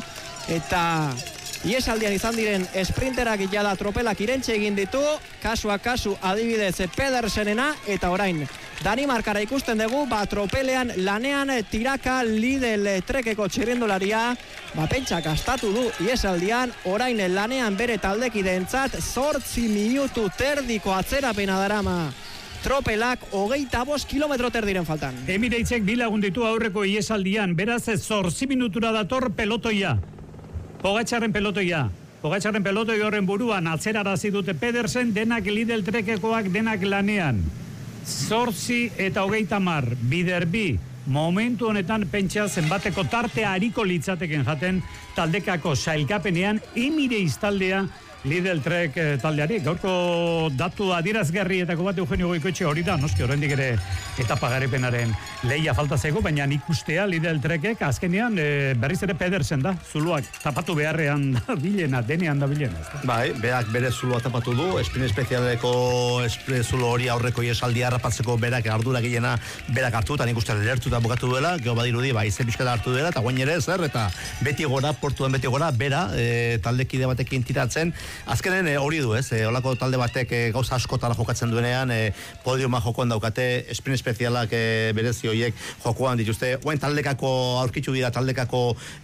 eta iesaldian izan diren esprinterak jada tropelak irentxe egin ditu, kasua kasu adibidez Pedersenena, eta orain Danimarkara ikusten dugu, ba tropelean lanean tiraka Lidl trekeko txirrindularia, ba pentsak astatu du iesaldian, orain lanean bere taldekideentzat zortzi minutu terdiko atzerapena darama. Tropelak hogeita bost kilometro terdiren faltan. Emireitzek bilagun ditu aurreko iesaldian, beraz zortzi minutura dator pelotoia. Pogačarren pelotoia. Pogačarren pelotoi horren buruan atzerarazi dute Pedersen, denak Lidl trekekoak denak lanean. Zortzi eta hogeita mar, bider bi, momentu honetan pentsa zenbateko tartea hariko litzateken jaten taldekako sailkapenean Emire iztaldea Lidl Trek taldeari. Gaurko datu adierazgarrietako bat Eugenio Goikoetxe hori da, noski oraindik ere etapa garapenaren lehia falta zaigu, baina ikustea Lidl Trekek azkenean e, berriz ere Pedersen da, zuluak tapatu beharrean da bilena, denean da bilena. Bai, berak bere zulua tapatu du, espin espezialeko zulo hori aurreko iesaldia harrapatzeko berak ardura gehiena berak hartu, eta nik uste lertuta bukatu duela, gero badirudi, bai, ze pixkata hartu duela, eta guain ere zer, eta beti gora, portuan beti gora, bera, e, taldekide batekin tiratzen. Azkenen e, hori du, ez, e, olako talde batek e, gauza askotara jokatzen duenean, e, podiuma jokoan daukate, espin espezialak e, berezi horiek jokoan dituzte. Oain taldekako aurkitzu dira, taldekako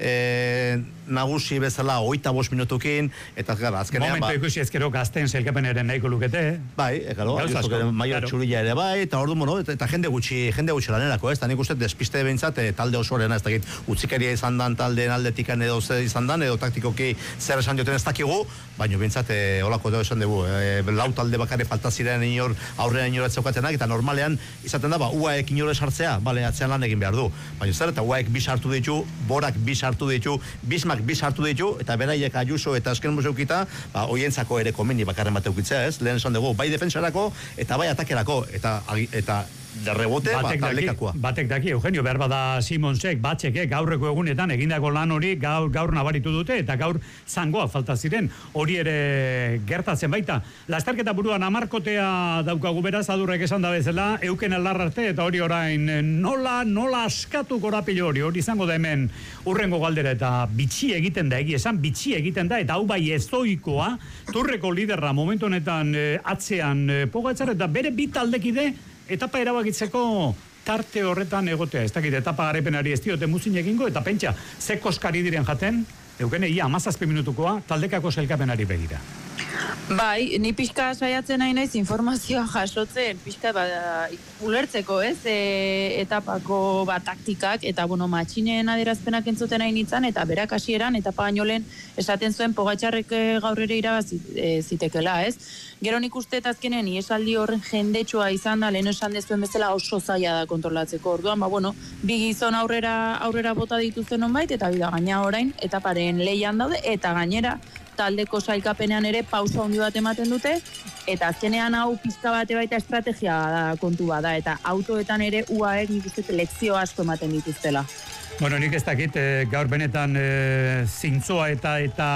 e, nagusi bezala hogeita bost minutukin, eta gara, azkenean... Momentu ba, ikusi ezkero gazten sailkapenaren nahiko lukete, eh? Bai, e, galo, maior txurila ere bai, eta ordu, bueno, eta, eta jende gutxi, jende gutxi lanerako, ez, eta nik uste despiste behintzat, e, talde osorena, ez dakit, utzikeria izan dan, taldeen aldetikan edo zer izan dan, edo taktikoki zer esan dioten ez dakigu, baina bintzat, e, olako edo esan dugu, e, lau talde bakare falta ziren inor, aurrera inor etzaukatenak, eta normalean, izaten da, ba, U A Ek inor esartzea, bale, atzean lan egin behar du. Baina zer, eta U A Ek bi sartu ditu, Borak bi sartu ditu, Bismak bi sartu ditu, eta beraiek Ayuso eta azken museukita, ba, oientzako ere komeni bakarren bat eukitzea, ez? Lehen esan dugu, bai defensarako, eta bai atakerako, eta, eta de rebote, batek, ba, daki, batek daki, Eugenio, behar bada Simonsek, Batxekek, gaurreko egunetan, egindako lan hori gaur, gaur nabaritu dute, eta gaur zangoak falta ziren, hori ere gertatzen baita. Lasterketa buruan amarkotea daukagu beraz, adurrek esan da bezala, euken alarrarte, eta hori orain nola, nola askatu korapilo hori, hori izango da hemen urrengo galdera, eta bitxi egiten da, egi esan, bitxi egiten da, eta hau bai ezoikoa, turreko liderra momentu honetan e, atzean e, Pogačar, eta bere bi taldekide, etapa erabakitzeko tarte horretan egotea. Ez dakit, etapa garaipenari ez diote muzin egingo, eta pentsa, ze koskari diren jaten, eukene ia amazazpi minutukoa, taldekako sailkapenari begira. Bai, ni pixka saiatzen nahi naiz informazioa jasotzen, pixka ba, ulertzeko, ez, e, etapako ba, taktikak, eta bueno, matxinen adierazpenak entzuten nahi nintzen, eta berak hasieran etapa gainolen esaten zuen Pogačarrek gaur ere irabazi e, zitekela, ez? Gero nik uste azkenen iesaldi horren jendetsua izan da, lehen esan dezuen bezala oso zaila da kontrolatzeko. Orduan, ba, bueno, bi gizon aurrera, aurrera bota dituzten onbait, eta bida gaina orain, etaparen leian daude, eta gainera, taldeko sailkapenean ere pausa handi bat ematen dute, eta azkenean hau pizka bate baita estrategia da, kontu bada, eta autoetan ere U A Ek nik uste lekzio asko ematen dituztela. Bueno, nik ez dakit, e, gaur benetan e, zintzoa eta eta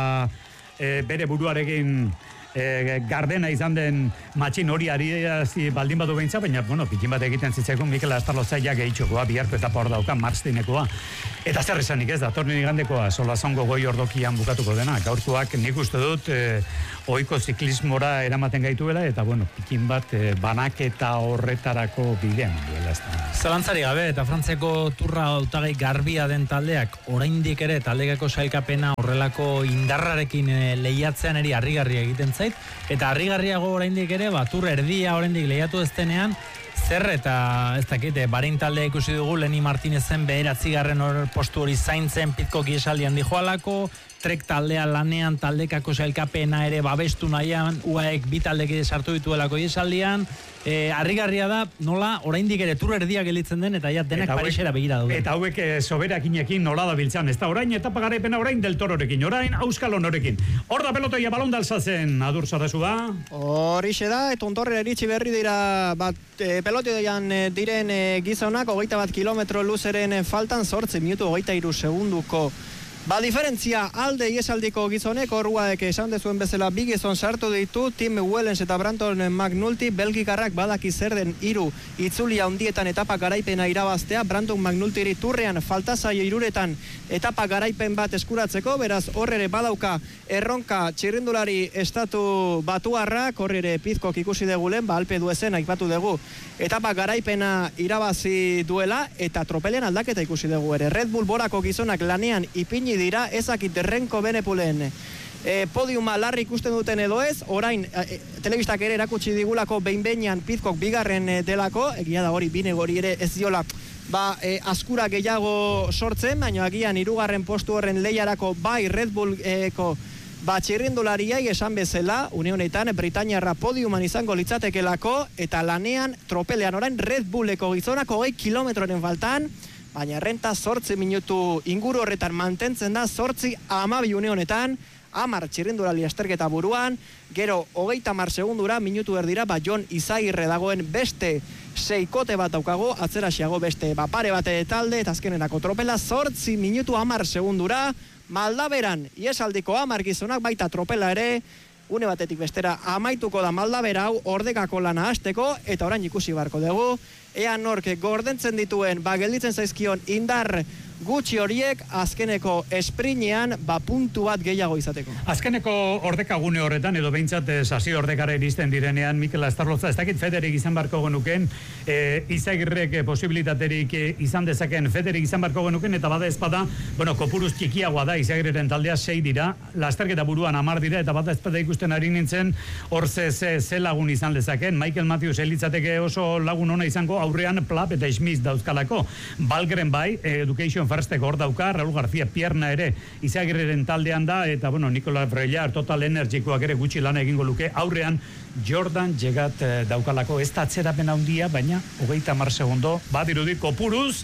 e, bere buruarekin e, gardena izan den matxin hori ariazi baldin badu behintza, baina, bueno, pikin bat egiten zitzaikun Mikel Astarlozaiak egitxokoa, biharko etapa hor dauka, Marstinekoa. Eta zer esanik ez da, tornen igandekoa, solazongo goi ordokian bukatuko dena. Gaurkoak nik uste dut, e, ohiko ziklismora eramaten gaituela, eta, bueno, pikin bat e, banaketa horretarako bidean duela ez da. Zalantzari gabe, eta Frantziako turra hautagai garbia den taldeak, oraindik ere taldekako sailkapena horrelako indarrarekin e, lehiatzean eri harrigarria egiten zait, eta harrigarriago oraindik ere, ba, turra erdia oraindik lehiatu ez denean, zer eta ez dakit, barin taldea ikusi dugu, Leni Martinezen beheratzigarren hor postu hori zaintzen Pitcock esaldian dijoalako, Trek taldea lanean taldekako sailkapena ere babestu nahian, U A Ek bi taldeki sartu dituelako esaldian, e, harrigarria da, nola, oraindik ere tur erdia gelitzen den, eta ja denak Parisera begira daude. Eta hauek soberakinekin nola da biltzan, ez da orain etapa garaipena orain Del Tororekin, orain Auskal Honorekin. Hor da pelotoia balonda alzazen, Adur Sarrasua. Horixe da, eta ontorrera iritsi berri dira, bat, e, pelotoian e, diren e, gizonak, hogeita bat kilometro luzeren e, faltan, zortzi minutu hogeita iru segunduko. Ba, diferentzia alde iesaldiko gizonek, horruak esan dezuen bezala bi gizon sartu ditu, Tim Wellens eta Brandon McNulty, belgikarrak badaki zer den hiru itzulia handietan etapa garaipena irabaztea, Brandon McNultyri turrean falta zaio hiruretan etapa garaipen bat eskuratzeko, beraz horrere badauka erronka txirrindulari estatu batuarrak, horrere Pitcock ikusi degulen, ba, Alpe d'Huezen aipatu dugu, etapa garaipena irabazi duela, eta tropelean aldaketa ikusi dugu ere. Red Bull borako gizonak lanean ipini dira, ezakit Renko Benepulen e, podiuma larri ikusten duten edo ez, orain e, telebistak ere erakutsi digulako behin-behinan Pitcock bigarren e, delako, egia da hori bine hori ere ez diola ba, e, askura gehiago sortzen, baina agian hirugarren postu horren lehiarako bai Red Bulleko ba, txirrindulariai esan bezala, une honetan Britainiarra podiuman izango litzatekelako, eta lanean tropelean orain Red Bulleko gizonako hogei kilometroren faltan, baina renta zortzi minutu inguru horretan mantentzen da, zortzi amabi une honetan, amar txirrindulari esterketa buruan, gero hogeita mar segundura minutu erdira, ba Jon Izagirre dagoen beste seikote bat daukago, atzerasiago beste bapare bate talde, eta azkenerako tropela, zortzi minutu amar segundura, Maldaberan, iesaldiko amar gizonak baita tropela ere, une batetik bestera amaituko da Maldabera hau ordekako lana hasteko, eta orain ikusi barko dugu, ea nork gordentzen dituen, ba gelditzen zaizkion indar gutxi horiek azkeneko esprinean ba puntu bat gehiago izateko. Azkeneko ordekagune horretan, edo behintzat sasi ordekara iristen direnean, Mikel Astarloza, ez dakit Federik izan barko genuken, e, Izagirrek posibilitaterik izan dezaken Federik izan barko genuken, eta bada ezpada, bueno, kopuruz txikiagoa da, Izagirren taldea sei dira, lasterketa buruan amar dira, eta bada ezpada ikusten ari nintzen, hor ze, ze, ze lagun izan dezaken, Michael Matthews elitzateke oso lagun ona izango, aurrean Plap eta Smith dauzkalako, Balgren bai, Education Firsteko hor dauka, Raúl García Pierna ere Izagirreren taldean da, eta bueno, Nicolas Breillar Total Energikoak ere gutxi lan egingo luke, aurrean Jordan Jegat eh, daukalako, ez da atzerapen handia, baina hogeita mar segundo, badirudi kopuruz,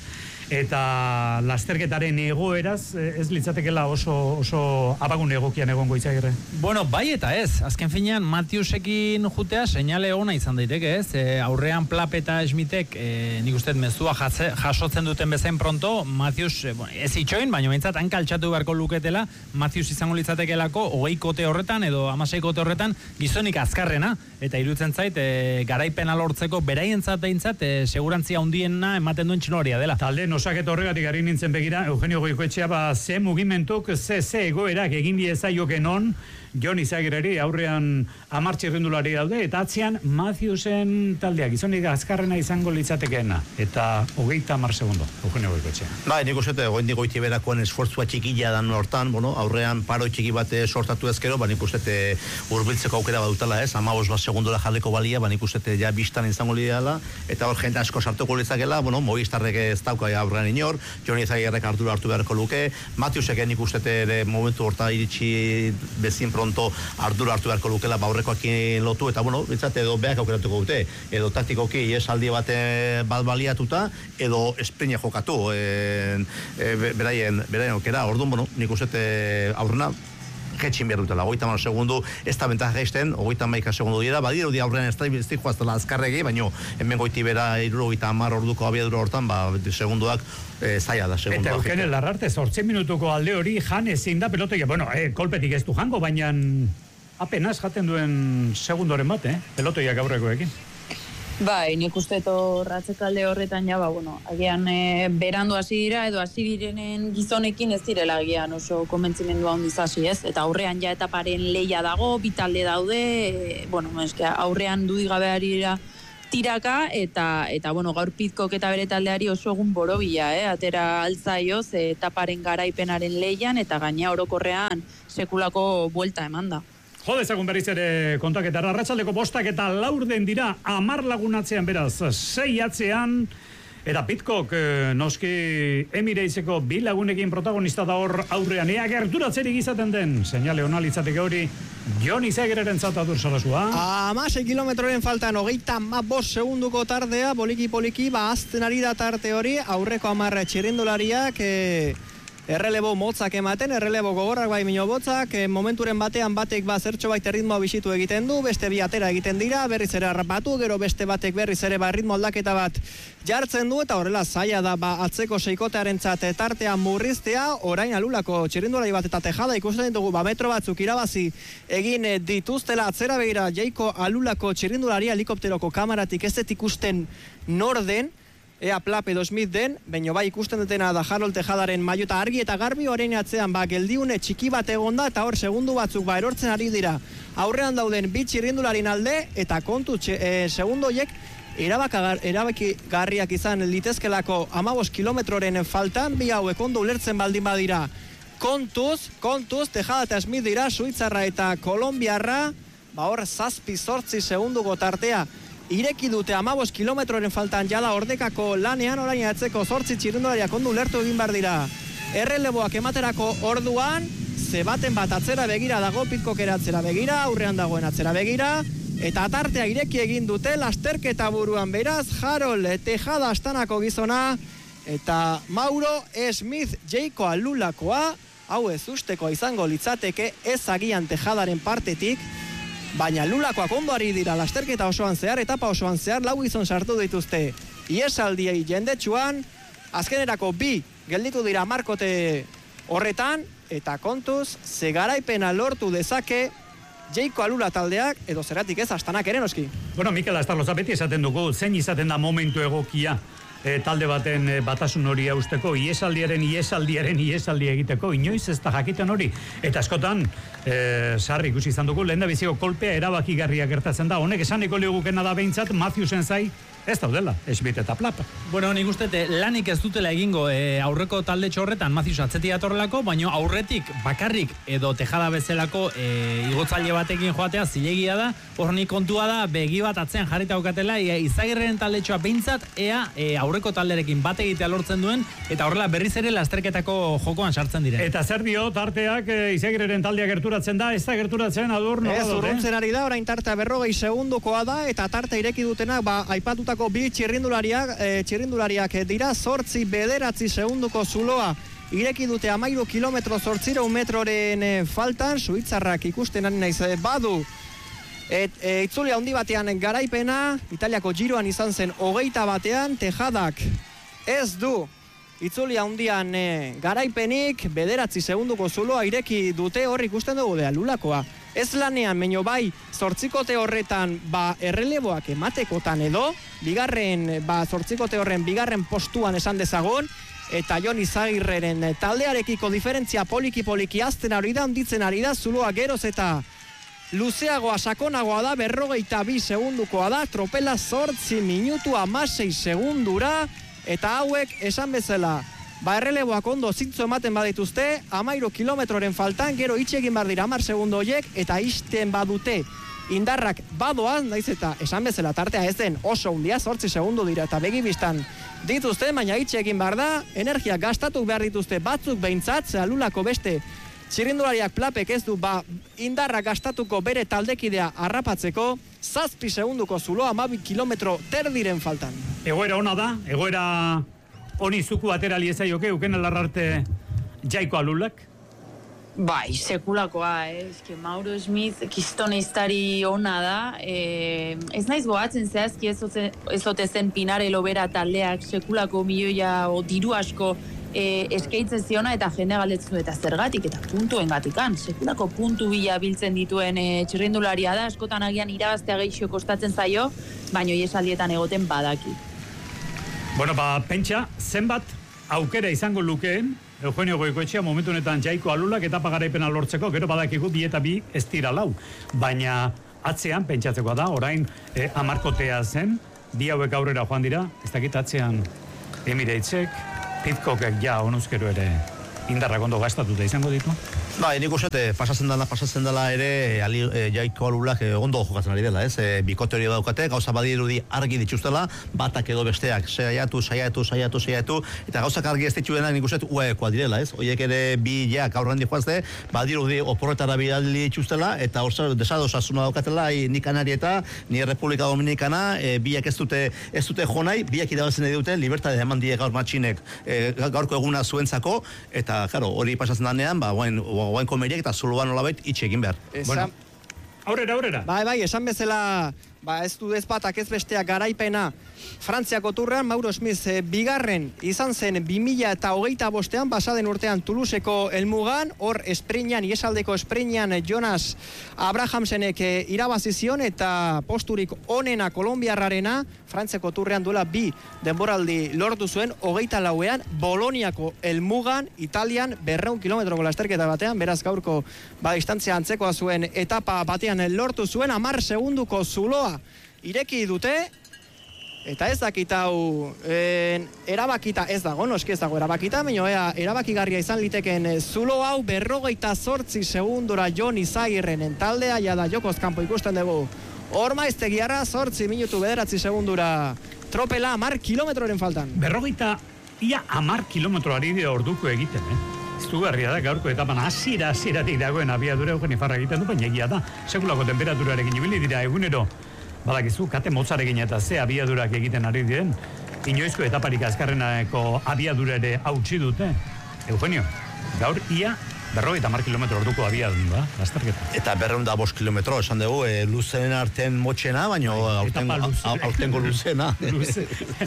eta lasterketaren egoeraz ez litzatekela oso, oso abagun egokian egongo Izagirre. Bueno, bai eta ez, azken finean Matthewsekin jutea seinale ona izan daiteke, ez? E, aurrean Plap eta Schmidtek e, nik uste mezua jatze, jasotzen duten bezain pronto, Matthews e, bueno, ez itxoin, baina behintzat hanka altxatu beharko luketela, Matthews izango litzatekelako hogei kote horretan edo hamasei kote horretan gizonik azkarrena, eta iruditzen zait e, garaipena lortzeko beraientzat behintzat e, segurantzia handiena ematen duen txinoria dela. Talde osaket horregatik ari nintzen begira, Eugenio Goikoetxea, ba, ze mugimentuk, ze, ze egoerak egin diezaioken on, Jon Izagirreri aurrean amar txirrindulari daude, eta atzean Matthewsen taldeak, gizonik azkarrena izango litzatekeena, eta hogeita amar segundo, Eugenio Goikoetxea. Bai, nik uste, goindik goiti berakoan esfortzua txikila dan hortan, bueno, aurrean paro txiki bat sortatu ezkero, ba, nik uste urbiltzeko aukera badutala, ez, amabos bat segundora jaldeko balia, ba, nik uste ja bistan izango lideala, eta hor jente asko sartuko litzakela, bueno, Movistarrek ez dauka aurrean inor, Jon Izagirrek ardura hartu beharko luke, Matthewsek nik uste ere momentu horta iritsi bezin pronto ardura hartu beharko lukela baurrekoakin lotu, eta bueno, bitzate edo beak aukeratuko dute, edo taktikoki esaldi bate bat baliatuta, edo esprine jokatu, e, e, beraien, beraien aukera, orduan, bueno, nik uste aurrena jetxin behar dutela, hogeita hamar segundu, ez da bentaja geisten, hogeita hamaika segundu dira, badiru di aurrean ez da joaztela azkarregi, baina hemen goiti bera irurogeita hamar orduko abiadura hortan, ba, segunduak e, zaila da, segunduak. Eta Eukene Larrarte, zortzi minutuko alde hori jan ezin da pelotoia, bueno, eh, kolpetik ez du jango, baina apenas jaten duen segundoren bat, eh, pelotoiak aurrekoekin. Bai, nik uste ratzekalde horretan ja, ba, bueno, agian e, berandu hasi dira, edo hasi direnen gizonekin ez direla agian oso konbentzimendua handiz hasi, ez? Eta aurrean ja etaparen leia dago, bitalde daude, e, bueno, eske aurrean dudigabe ari dira tiraka, eta, eta bueno, gaur Pidcock eta bere taldeari oso egun borobila, eh? Atera altzaioz, e, etaparen garaipenaren leian, eta gaina orokorrean sekulako buelta eman da. Jode ezagun berriz ere kontaketara, arratsaldeko bostak eta laurden dira, amar lagunatzean beraz, sei atzean, eta Pidcock eh, noski Emirateseko bi lagunekin protagonista da hor aurrean, ea gerturatzerik izaten den, seinale ona litzateke hori, Jon Izagirreren zatadur Sarasua. Hamasei kilometroren faltan, hogeita hamabost segunduko tardea, poliki-poliki, ba, azten ari da tarte hori, aurreko amarra txirrindulariak, eh, errelebo motzak ematen, errelebo gogorrak bai mino botzak, e, momenturen batean batek ba zertxo baita ritmoa bisitu egiten du, beste bi atera egiten dira, berriz ere harrapatu, gero beste batek berriz ere ba ritmo aldaketa bat jartzen du, eta horrela zaila da ba atzeko seikotearentzat tartea murriztea, orain Alulako txirrindulari bat eta Tejada ikusten ditugu ba metro batzuk irabazi egin dituztela atzera begira Jaiko Alulako txirrindulari helikopteroko kamaratik ez dut ikusten norden, ea Plap edo Smith den, baina bai ikusten dutena da Harold Tejadaren maiota argi eta garbi orain atzean ba geldiune txiki bat egonda eta hor segundu batzuk ba erortzen ari dira. Aurrean dauden bi txirrindularin alde eta kontu e, segundoiek erabaki garriak izan litezkelako hamabost kilometroren faltan, bi hauek ondo ulertzen baldin badira. Kontuz, kontuz, Tejada eta Smith dira, Suitzarra eta Kolombiarra, ba hor zazpi zortzi segunduko tartea ireki dute hamabost kilometroren faltan jada ordekako lanean, orain atzeko zortzi txirrindulariak ondo ulertu egin behar dira. Erreleboak ematerako orduan, ze baten bat atzera begira dago, Pidcockera atzera begira, aurrean dagoen atzera begira, eta tartea ireki egin dute, lasterketa buruan beraz, Harold Tejada astanako gizona, eta Mauro Smith Jaiko Alulakoa, hau ez usteko izango litzateke, ez agian Tejadaren partetik, baina Lulakoak ondo ari dira lasterketa osoan zehar, etapa osoan zehar, lau gizon sartu dituzte iesaldiei jendetsuan, azkenerako bi gelditu dira markote horretan, eta kontuz, ze garaipena lortu dezake Jaiko Alula taldeak, edo zeratik ez, astanak ere noski. Bueno, Mikel Astarloza beti esaten dugu, zein izaten da momentu egokia E, talde baten e, batasun hori hausteko, iesaldiaren, iesaldiaren, iesaldi egiteko, inoiz ez da jakiten hori. Eta askotan, e, sarri ikusi izan dugu, lehen da biziko kolpea erabakigarria gertatzen da. Honek esaniko ligukena da behintzat, Matthewsen zai, ez daudela, Smith eta Plap. Bueno, nik uste lanik ez dutela egingo e, aurreko talde txorretan Matthews atzeti datorrelako, baina aurretik bakarrik edo Tejada bezalako e, igotzaile batekin joatea zilegia da, hor nik kontua da, begi bat atzean jarrita aukatela, e, Izagirreren talde txoa behintzat, ea e, aurreko talderekin bat egitea lortzen duen, eta horrela berriz ere lasterketako jokoan sartzen diren. Eta zer dio, tarteak e, Izagirreren taldea gerturatzen da, ez da gerturatzen adur, no? Ez, urruntzen ari da, orain tartea berrogei segundukoa da, eta tarte ireki dutenak, ba, aipatutako bi txirrindulariak, e, txirrindulariak dira, zortzi bederatzi segunduko zuloa ireki dute amairu kilometro zortziro metroren e, faltan, Suitzarrak ikusten ari naiz e, badu. Et, e, itzulia handi batean garaipena, Italiako Giroan izan zen hogeita batean, Tejadak ez du itzulia handian e, garaipenik, bederatzi segunduko zuloa ireki dute, hor ikusten dugu de Alulakoa. Ez lanean, meino bai, zortzikote horretan, ba, erreleboak ematekotan edo, bigarren, ba, zortzikote horren bigarren postuan esan dezagon, eta Jon Izagirreren taldearekiko diferentzia poliki-poliki azten ari da, onditzen ari da, zuloa geroz eta luzeagoa, sakonagoa da, berrogeita bi segundukoa da, tropela zortzi minutu hamasei segundura, eta hauek esan bezala, ba erreleboak ondo zintzo ematen badituzte, amairu kilometroren faltan, gero itxegin behar dira amar segundo horiek, eta isten badute indarrak badoan, naiz eta esan bezala tartea ez den oso hundia, zortzi segundu dira, eta begibistan dituzte, baina itxegin behar da, energia gastatu behar dituzte batzuk behintzat, ze Alulako beste txirrindulariak Plapek ez du ba indarra gastatuko bere taldekidea harrapatzeko, zazpi segunduko zuloa hamabi kilometro terdiren faltan. Egoera ona da, egoera honi zuku atera liezaioke, Eukene Larrarte Jaiko Alulak? Bai, sekulakoa, eh? Eske Mauro Smith kistonistari ona da. Eh, ez naiz goatzen zehazki ez ote zen Pinarello bera taldeak sekulako milioia o diru asko eh, eskeitzen ziona eta jende galdetzen du eta zergatik eta puntuen gatikan. Sekulako puntu bila biltzen dituen eh, txirrindularia da, askotan agian irabaztea gehixo kostatzen zaio, baino iesaldietan egoten badaki. Bueno, ba, pentsa, zenbat aukera izango lukeen Eugenio Goikoetxea momentu honetan Jaiko Alulak etapa garaipena lortzeko, gero badakigu bi eta bi ez dira lau. Baina atzean pentsatzekoa da, orain eh, amarkotea zen, bi hauek aurrera joan dira, ez dakit atzean Emiratesek, Pidcockek ja onuzkero ere indarrak ondo gastatuta izango ditu. Ba, nik uste, pasatzen dela, pasatzen dela ere ali, e, Jaiko Alulak e, ondo jokatzen ari dela, ez? E, bikote hori daukate, gauza badirudi argi dituztela, batak edo besteak saiatu, saiatu, saiatu, saiatu, eta gauzak argi ez dituena nik uste uekoa direla, ez? Oiek ere bi jak aurrendi joazte, badirudi oporretara bidali dituztela, eta hor desadosasuna daukatela, ni Kanarieta, ni Republika Dominikana, e, biak ez dute, ez dute jonai, biak irabazen dute, libertade eman die gaur matxinek e, gaurko eguna zuentzako, eta, claro, hori pasatzen danean, ba, guain, guain komeriak eta zuloan nolabait itxe egin behar. Esan, bueno, aurrera, aurrera. Bai, bai, esan bezala, ba, ez du ez batak ez besteak garaipena Frantziako turrean, Mauro Smith e, bigarren izan zen bi mila eta hogeita bostean, basaden urtean Toulouseko helmugan, hor esprinean, iesaldeko esprinean Jonas Abrahamsenek e, irabazizion eta posturik onena kolombiarrarena, Frantziako turrean duela bi denboraldi lortu zuen, hogeita lauean, Boloniako helmugan, Italian, berreun kilometroko lasterketa batean, beraz gaurko ba, distantzia antzekoa zuen etapa batean lortu zuen, amar segunduko zuloa ireki dute, eta ez dakit hau en, erabakita ez dago, noski ez dago erabakita, baina ea, erabakigarria izan liteken zulo hau berrogeita zortzi segundura Jon Izagirrenen taldea, jada jokoz kanpo ikusten dugu. Hor maiztegiarra zortzi minutu bederatzi segundura tropela amar kilometroren faltan. Berrogeita ia amar kilometroari dira orduko egiten, eh? Izugarria da gaurko etapan hasiera hasieratik dagoen abiadura Eugen Ifarra egiten du, baina egia da. Sekulako temperaturarekin ibili dira egunero. Badakizu, kate motzarekin eta ze abiadurak egiten ari diren, inoizko etaparik azkarrenako abiadura ere hautsi dute. Eugenio, gaur ia berrogeita hamar kilometro orduko abiadun da, lasterketa. Eta berreun da bost kilometro, esan dugu, e, luzenen arten motxena, baina aurtengo luzena. Luze.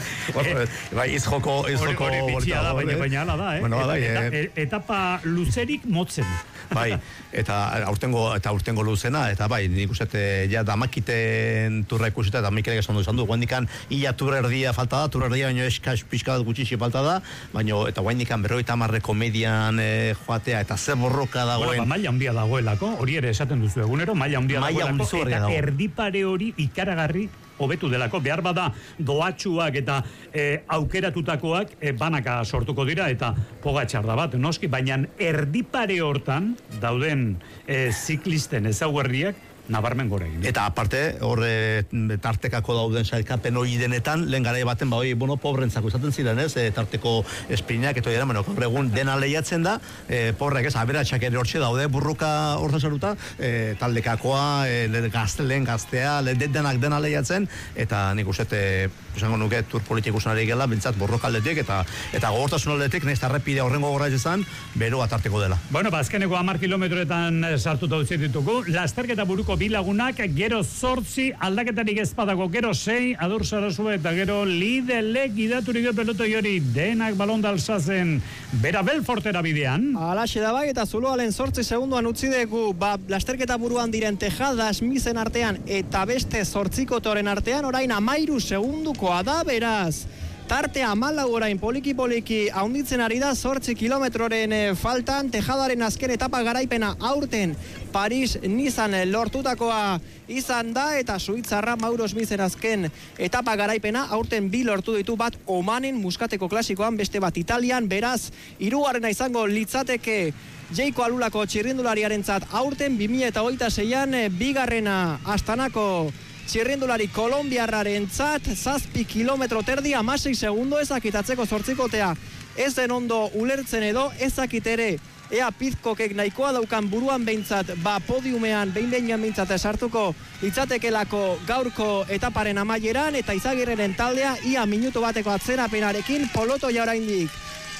Bai, izjoko, izjoko... Hori bitxia da, baina baina ala da, eh? Bueno, bai, eta, eh? etapa luzerik motzen. Bai, eta aurtengo eta aurtengo luzena, eta bai, nik uste ja damakiten turra ikusita, eta Mikelek esan du izan du, guandikan ia turra erdia falta da, turra erdia baino eskaz pixka bat gutxixi falta da, baino, eta guandikan berrogeita hamarreko median e, joatea, eta ze borroka dagoen. Bueno, ba, maila handia dagoelako, hori ere esaten duzu egunero, maila handia dagoelako, eta dago. Erdipare hori ikaragarri hobetu delako, behar bada doatxuak eta e, aukeratutakoak e, banaka sortuko dira eta pogatxar da bat, noski, baina erdipare hortan dauden e, ziklisten ezaugarriak nabarmen gora egin. Eta aparte, hor e, tartekako dauden sailkapen hori denetan, lehen garai baten, ba, hori, bueno, pobrentzako izaten ziren, ez, e, tarteko esprinak, eta hori, bueno, egun dena lehiatzen da, e, pobrek, ez, aberatxak ere hortxe daude, burruka hortan saruta, e, taldekakoa, e, gazte, lehen gaztea, lehen denak dena lehiatzen, eta nik uste, e, esango nuke, tur politikus nari gela, bintzat, borroka aldetik, eta, eta gogortasun aldetik, nahiz tarrepide horrengo gogorra izan, beroa tarteko dela. Bueno, bazkeneko hamar kilometroetan sartuta utzi ditugu, lasterketa buruko bi lagunak, gero zortzi, aldaketarik ezpadako, gero sei, Adur Sarasua eta gero Lidelek idaturik pelotoi hori, denak balonda alzazen, bera Belfortera bidean. Alaxe da bai, eta zuloalen zortzi segunduan utzi dugu, ba, lasterketa buruan diren Tejada, Smithen artean, eta beste zortzikotoren artean, orain amairu segundukoa da, beraz. Tarte amalau orain poliki-poliki haunditzen ari da, zortzi kilometroren e, faltan, Tejadaren azken etapa garaipena aurten Paris-Nizan lortutakoa izan da, eta suitzarra Mauro Smithen azken etapa garaipena aurten bi lortu ditu, bat Omanen Muskateko klasikoan, beste bat Italian, beraz, hirugarrena izango litzateke Jaiko Alulako txirrindulariarentzat aurten bi mila hogeita seian, e, bigarrena Astanako txirrindulari kolombiarraren zat, zazpi kilometro terdi, amasei segundo ezakitatzeko zortzikotea ez den ondo ulertzen edo, ezakit ere ea Pidcockek nahikoa daukan buruan behintzat, ba podiumean behin behinan behintzat esartuko litzatekelako gaurko etaparen amaieran, eta Izagirreren taldea ia minutu bateko atzerapenarekin, polotoia oraindik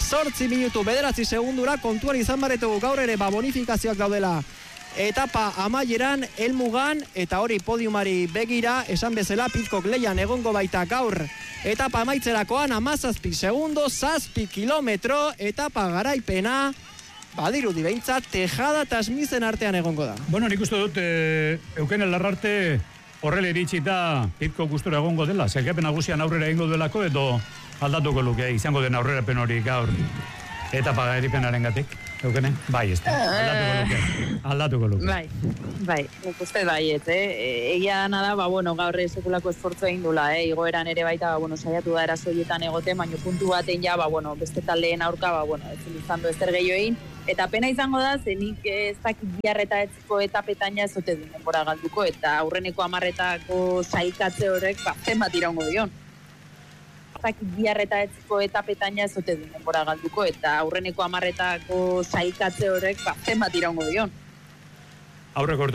Zortzi minutu bederatzi segundura kontuan izan baretugu gaur ere ba bonifikazioak daudela. Etapa amaieran, helmugan, eta hori podiumari begira, esan bezala Pidcock leian egongo baita gaur. Etapa amaitzerakoan amazazpi segundo, zazpi kilometro, etapa garaipena, badirudi behintzat, Tejada eta Smithen artean egongo da. Bueno, nik uste dut, e, Euken Ellarrarte horrela iritsita Pidcock gustura egongo dela, zelkepen nagusian aurrera egingo duelako, edo aldatuko luke, izango den aurrerapen hori gaur etapa garapenaren gatik. Eukene? Bai, ez da. Aldatuko luke. Aldatuko luke. Bai, bai, nik uste baiet, eh? Egia dana da, ba, bueno, gaur sekulako esfortzu egin dula, eh? Igoeran ere baita, ba, bueno, saiatu da erasoietan egoten, baina puntu baten ja, ba, bueno, beste taldeen aurka, ba, bueno, ez izan du ezer gehiago egin, eta pena izango da, zenik ez dakit biharreta etziko etapetan ja ez ote du denbora galduko, eta aurreneko amarretako sailkatze horrek, ba, zenbat iraungo dion. Biharreta etziko etapetan ja ez ote du denbora galduko, eta aurreneko amarretako sailkatze horrek ba, zenbat iraungo dion. Aurreko